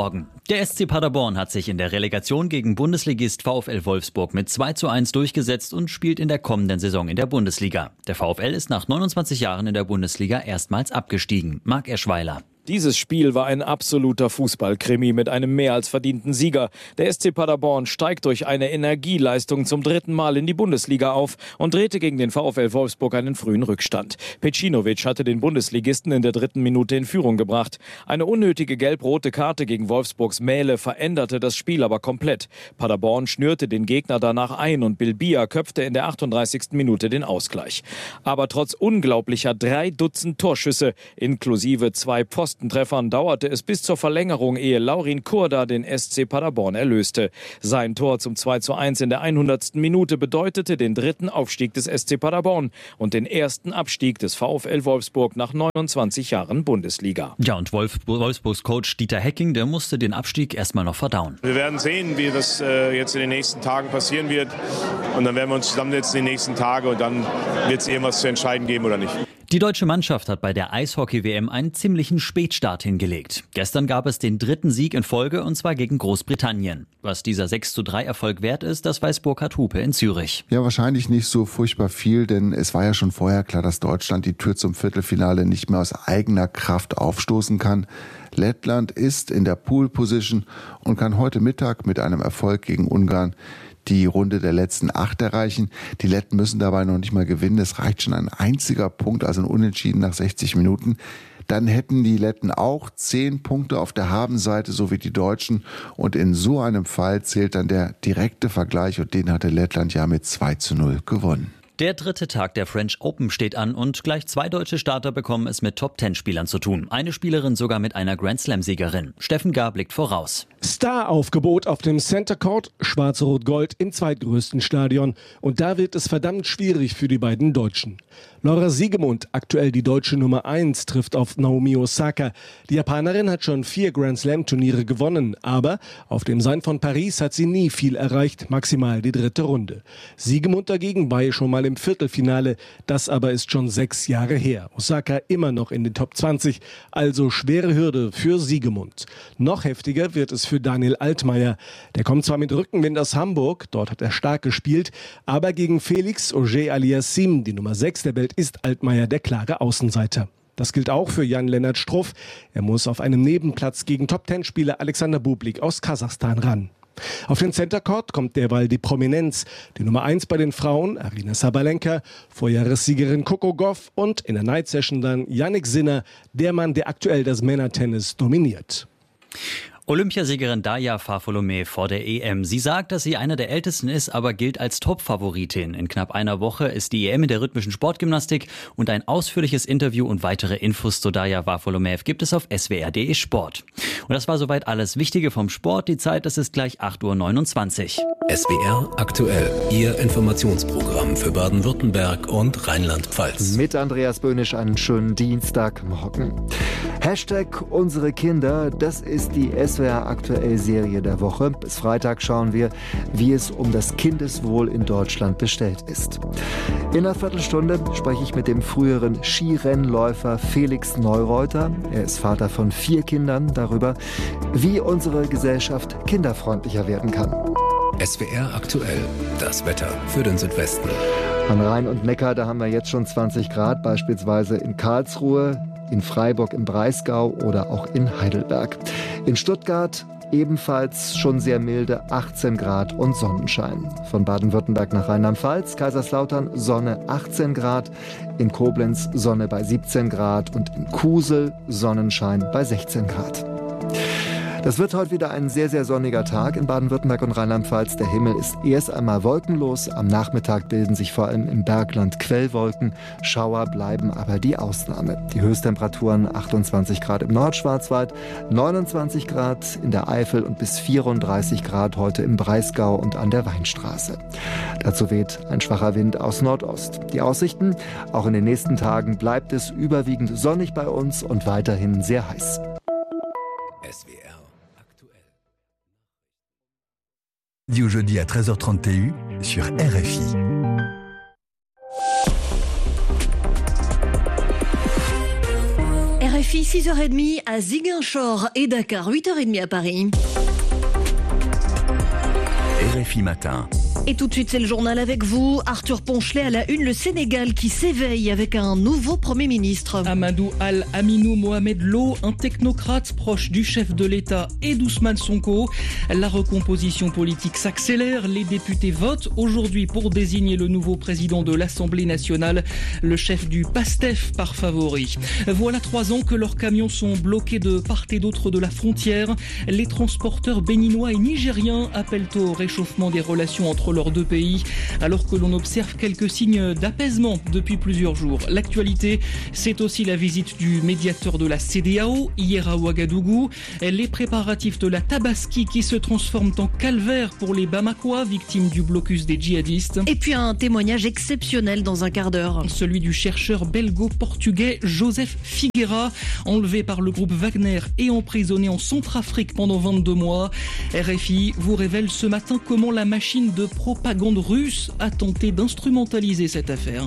Der S C Paderborn hat sich in der Relegation gegen Bundesligist VfL Wolfsburg mit zwei zu eins durchgesetzt und spielt in der kommenden Saison in der Bundesliga. Der VfL ist nach neunundzwanzig Jahren in der Bundesliga erstmals abgestiegen. Marc Eschweiler. Dieses Spiel war ein absoluter Fußballkrimi mit einem mehr als verdienten Sieger. Der S C Paderborn steigt durch eine Energieleistung zum dritten Mal in die Bundesliga auf und drehte gegen den VfL Wolfsburg einen frühen Rückstand. Pecinovic hatte den Bundesligisten in der dritten Minute in Führung gebracht. Eine unnötige gelb-rote Karte gegen Wolfsburgs Mähle veränderte das Spiel aber komplett. Paderborn schnürte den Gegner danach ein und Bilbia köpfte in der achtunddreißigsten Minute den Ausgleich. Aber trotz unglaublicher drei Dutzend Torschüsse inklusive zwei Pfosten Treffern dauerte es bis zur Verlängerung, ehe Laurin Kurda den S C Paderborn erlöste. Sein Tor zum zwei zu eins in der hundertsten Minute bedeutete den dritten Aufstieg des S C Paderborn und den ersten Abstieg des VfL Wolfsburg nach neunundzwanzig Jahren Bundesliga. Ja, und Wolf, Wolfsburgs Coach Dieter Hecking, der musste den Abstieg erstmal noch verdauen. Wir werden sehen, wie das äh, jetzt in den nächsten Tagen passieren wird. Und dann werden wir uns zusammensetzen in den nächsten Tagen und dann wird es irgendwas zu entscheiden geben oder nicht. Die deutsche Mannschaft hat bei der Eishockey-W M einen ziemlichen Spätstart hingelegt. Gestern gab es den dritten Sieg in Folge, und zwar gegen Großbritannien. Was dieser sechs zu drei Erfolg wert ist, das weiß Burkhard Hupe in Zürich. Ja, wahrscheinlich nicht so furchtbar viel, denn es war ja schon vorher klar, dass Deutschland die Tür zum Viertelfinale nicht mehr aus eigener Kraft aufstoßen kann. Lettland ist in der Pool-Position und kann heute Mittag mit einem Erfolg gegen Ungarn die Runde der letzten acht erreichen. Die Letten müssen dabei noch nicht mal gewinnen. Es reicht schon ein einziger Punkt, also ein Unentschieden nach sechzig Minuten. Dann hätten die Letten auch zehn Punkte auf der Habenseite, so wie die Deutschen. Und in so einem Fall zählt dann der direkte Vergleich, und den hatte Lettland ja mit zwei zu null gewonnen. Der dritte Tag der French Open steht an und gleich zwei deutsche Starter bekommen es mit Top-Ten-Spielern zu tun. Eine Spielerin sogar mit einer Grand-Slam-Siegerin. Steffen Gahr blickt voraus. Star-Aufgebot auf dem Center Court, Schwarz-Rot-Gold im zweitgrößten Stadion. Und da wird es verdammt schwierig für die beiden Deutschen. Laura Siegemund, aktuell die deutsche Nummer eins, trifft auf Naomi Osaka. Die Japanerin hat schon vier Grand-Slam-Turniere gewonnen, aber auf dem Sein von Paris hat sie nie viel erreicht, maximal die dritte Runde. Siegemund dagegen war ja schon mal im Viertelfinale, das aber ist schon sechs Jahre her. Osaka immer noch in den Top zwanzig, also schwere Hürde für Siegemund. Noch heftiger wird es für Daniel Altmaier. Der kommt zwar mit Rückenwind aus Hamburg, dort hat er stark gespielt, aber gegen Felix Auger-Aliassime, die Nummer sechs der Welt, ist Altmaier der klare Außenseiter. Das gilt auch für Jan-Lennart Struff. Er muss auf einem Nebenplatz gegen Top-Ten-Spieler Alexander Bublik aus Kasachstan ran. Auf den Center Court kommt derweil die Prominenz. Die Nummer eins bei den Frauen, Aryna Sabalenka, Vorjahressiegerin Coco Gauff und in der Night Session dann Jannik Sinner, der Mann, der aktuell das Männertennis dominiert. Olympiasiegerin Daria Farfolomé vor der E M. Sie sagt, dass sie eine der ältesten ist, aber gilt als Top-Favoritin. In knapp einer Woche ist die E M in der rhythmischen Sportgymnastik, und ein ausführliches Interview und weitere Infos zu Daria Farfolomé gibt es auf s w r punkt d e Sport. Und das war soweit alles Wichtige vom Sport. Die Zeit, das ist gleich acht Uhr neunundzwanzig. S W R aktuell, Ihr Informationsprogramm für Baden-Württemberg und Rheinland-Pfalz. Mit Andreas Böhnisch einen schönen Dienstagmorgen. Hashtag unsere Kinder, das ist die S W R aktuell Serie der Woche. Bis Freitag schauen wir, wie es um das Kindeswohl in Deutschland bestellt ist. In einer Viertelstunde spreche ich mit dem früheren Skirennläufer Felix Neureuter. Er ist Vater von vier Kindern, darüber, wie unsere Gesellschaft kinderfreundlicher werden kann. S W R aktuell, das Wetter für den Südwesten. An Rhein und Neckar, da haben wir jetzt schon zwanzig Grad, beispielsweise in Karlsruhe, in Freiburg im Breisgau oder auch in Heidelberg. In Stuttgart ebenfalls schon sehr milde achtzehn Grad und Sonnenschein. Von Baden-Württemberg nach Rheinland-Pfalz, Kaiserslautern Sonne achtzehn Grad, in Koblenz Sonne bei siebzehn Grad und in Kusel Sonnenschein bei sechzehn Grad. Das wird heute wieder ein sehr, sehr sonniger Tag in Baden-Württemberg und Rheinland-Pfalz. Der Himmel ist erst einmal wolkenlos. Am Nachmittag bilden sich vor allem im Bergland Quellwolken. Schauer bleiben aber die Ausnahme. Die Höchsttemperaturen achtundzwanzig Grad im Nordschwarzwald, neunundzwanzig Grad in der Eifel und bis vierunddreißig Grad heute im Breisgau und an der Weinstraße. Dazu weht ein schwacher Wind aus Nordost. Die Aussichten: Auch in den nächsten Tagen bleibt es überwiegend sonnig bei uns und weiterhin sehr heiß. S W R. Du jeudi à treize heures trente T U sur R F I. R F I six heures trente à Ziguinchor et Dakar huit heures trente à Paris. R F I Matin. Et tout de suite, c'est le journal avec vous. Arthur Ponchelet à la une, le Sénégal qui s'éveille avec un nouveau Premier ministre. Amadou Al-Aminou Mohamed Lo, un technocrate proche du chef de l'État et d'Ousmane Sonko. La recomposition politique s'accélère. Les députés votent aujourd'hui pour désigner le nouveau président de l'Assemblée nationale, le chef du PASTEF par favori. Voilà trois ans que leurs camions sont bloqués de part et d'autre de la frontière. Les transporteurs béninois et nigériens appellent au réchauffement des relations entre leurs deux pays, alors que l'on observe quelques signes d'apaisement depuis plusieurs jours. L'actualité, c'est aussi la visite du médiateur de la C E D E A O hier à Ouagadougou, les préparatifs de la Tabaski qui se transforment en calvaire pour les Bamakois, victimes du blocus des djihadistes. Et puis un témoignage exceptionnel dans un quart d'heure. Celui du chercheur belgo-portugais Joseph Figueira, enlevé par le groupe Wagner et emprisonné en Centrafrique pendant vingt-deux mois. R F I vous révèle ce matin comment la machine de propagande russe a tenté d'instrumentaliser cette affaire.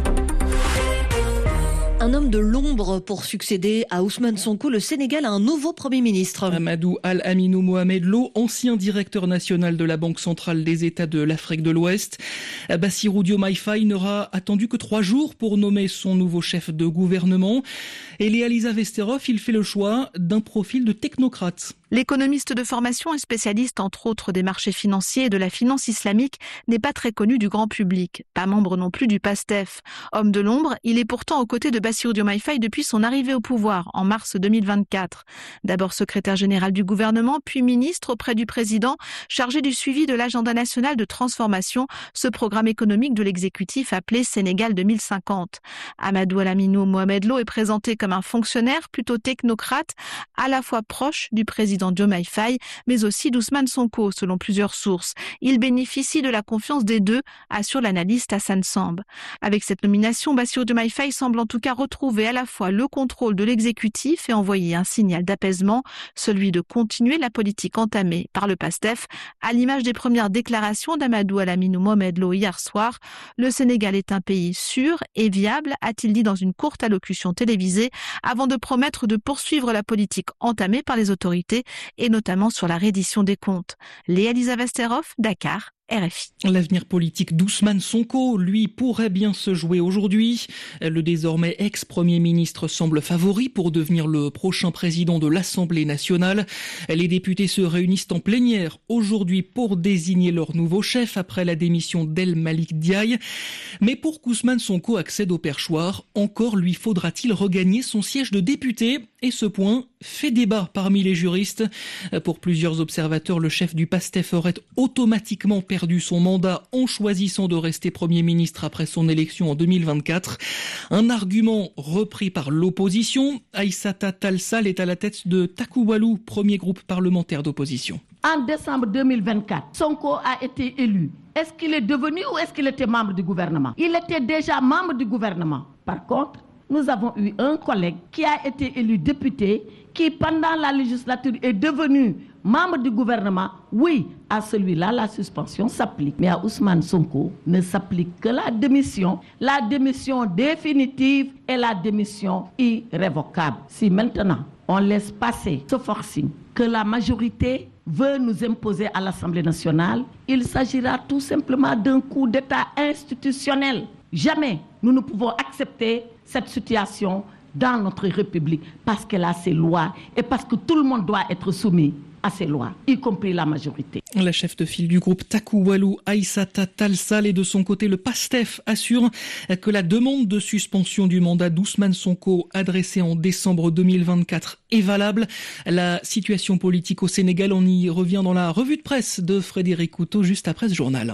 Un homme de l'ombre pour succéder à Ousmane Sonko, le Sénégal a un nouveau Premier ministre. Amadou Al-Aminou Mohamed Lo, ancien directeur national de la Banque centrale des États de l'Afrique de l'Ouest. Bassirou Diomaye Faye n'aura attendu que trois jours pour nommer son nouveau chef de gouvernement. Et Léa-Lisa Vesterov, il fait le choix d'un profil de technocrate. L'économiste de formation et spécialiste entre autres des marchés financiers et de la finance islamique n'est pas très connu du grand public, pas membre non plus du PASTEF. Homme de l'ombre, il est pourtant aux côtés de Bassirou Diomaye Faye depuis son arrivée au pouvoir en mars deux mille vingt-quatre. D'abord secrétaire général du gouvernement, puis ministre auprès du président, chargé du suivi de l'agenda national de transformation, ce programme économique de l'exécutif appelé Sénégal deux mille cinquante. Amadou Al-Aminou Mohamed Lo est présenté comme un fonctionnaire plutôt technocrate, à la fois proche du président Diomaye Faye, mais aussi d'Ousmane Sonko, selon plusieurs sources. Il bénéficie de la confiance des deux, assure l'analyste Hassan Samb. Avec cette nomination, Bassirou Diomaye Faye semble en tout cas retrouver à la fois le contrôle de l'exécutif et envoyer un signal d'apaisement, celui de continuer la politique entamée par le PASTEF, à l'image des premières déclarations d'Amadou Al-Aminou Mohamed Lo hier soir. Le Sénégal est un pays sûr et viable, a-t-il dit dans une courte allocution télévisée, avant de promettre de poursuivre la politique entamée par les autorités et notamment sur la reddition des comptes. Léa-Lisa Vesterov, Dakar, R F I. L'avenir politique d'Ousmane Sonko, lui, pourrait bien se jouer aujourd'hui. Le désormais ex-premier ministre semble favori pour devenir le prochain président de l'Assemblée nationale. Les députés se réunissent en plénière aujourd'hui pour désigner leur nouveau chef après la démission d'El Malik Diaye. Mais pour qu'Ousmane Sonko accède au perchoir, encore lui faudra-t-il regagner son siège de député? Et ce point fait débat parmi les juristes. Pour plusieurs observateurs, le chef du PASTEF aurait automatiquement perdu son mandat en choisissant de rester Premier ministre après son élection en deux mille vingt-quatre. Un argument repris par l'opposition. Aïssata Tall Sall est à la tête de Takouwalou, premier groupe parlementaire d'opposition. En décembre deux mille vingt-quatre, Sonko a été élu. Est-ce qu'il est devenu ou est-ce qu'il était membre du gouvernement? Il était déjà membre du gouvernement. Par contre, nous avons eu un collègue qui a été élu député, qui pendant la législature est devenu membre du gouvernement. Oui, à celui-là, la suspension s'applique. Mais à Ousmane Sonko ne s'applique que la démission, la démission définitive et la démission irrévocable. Si maintenant on laisse passer ce forcing que la majorité veut nous imposer à l'Assemblée nationale, il s'agira tout simplement d'un coup d'État institutionnel. Jamais nous ne pouvons accepter cette situation dans notre République parce qu'elle a ses lois et parce que tout le monde doit être soumis à ces lois, y compris la majorité. La chef de file du groupe Takouwalou, Aïssata Tall Sall, et de son côté le PASTEF assure que la demande de suspension du mandat d'Ousmane Sonko adressée en décembre deux mille vingt-quatre est valable. La situation politique au Sénégal, on y revient dans la revue de presse de Frédéric Couteau juste après ce journal.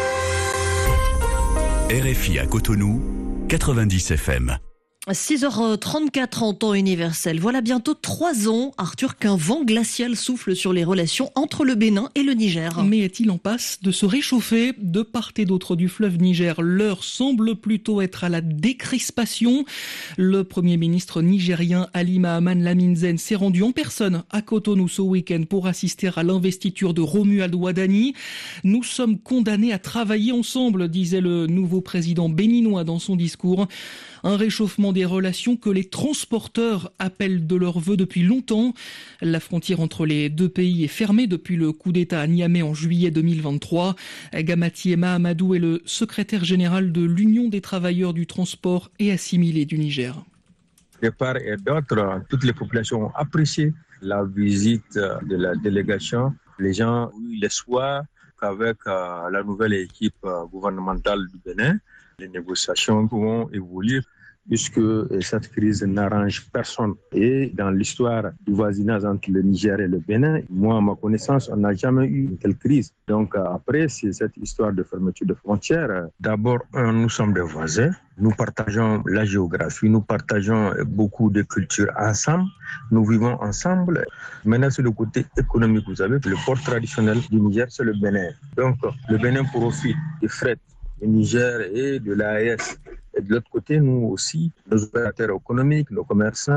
R F I à Cotonou, quatre-vingt-dix F M. six heures trente-quatre en temps universel. Voilà bientôt trois ans, Arthur, qu'un vent glacial souffle sur les relations entre le Bénin et le Niger. Mais est-il en passe de se réchauffer? De part et d'autre du fleuve Niger, l'heure semble plutôt être à la décrispation. Le Premier ministre nigérien Ali Mahaman Lamine Zen s'est rendu en personne à Cotonou ce week-end pour assister à l'investiture de Romuald Wadani. Nous sommes condamnés à travailler ensemble, disait le nouveau président béninois dans son discours. Un réchauffement des des relations que les transporteurs appellent de leur vœu depuis longtemps. La frontière entre les deux pays est fermée depuis le coup d'État à Niamey en juillet deux mille vingt-trois. Gamati Mahamadou est le secrétaire général de l'Union des travailleurs du transport et assimilés du Niger. De part et d'autre, toutes les populations ont apprécié la visite de la délégation. Les gens ont eu l'espoir qu'avec euh, la nouvelle équipe euh, gouvernementale du Bénin, les négociations vont évoluer puisque cette crise n'arrange personne. Et dans l'histoire du voisinage entre le Niger et le Bénin, moi, à ma connaissance, on n'a jamais eu une telle crise. Donc après, c'est cette histoire de fermeture de frontières. D'abord, un, nous sommes des voisins. Nous partageons la géographie, nous partageons beaucoup de cultures ensemble. Nous vivons ensemble. Maintenant, sur le côté économique, vous savez, le port traditionnel du Niger, c'est le Bénin. Donc, le Bénin profite des fret du Niger et de l'A E S. Et de l'autre côté, nous aussi, nos opérateurs économiques, nos commerçants,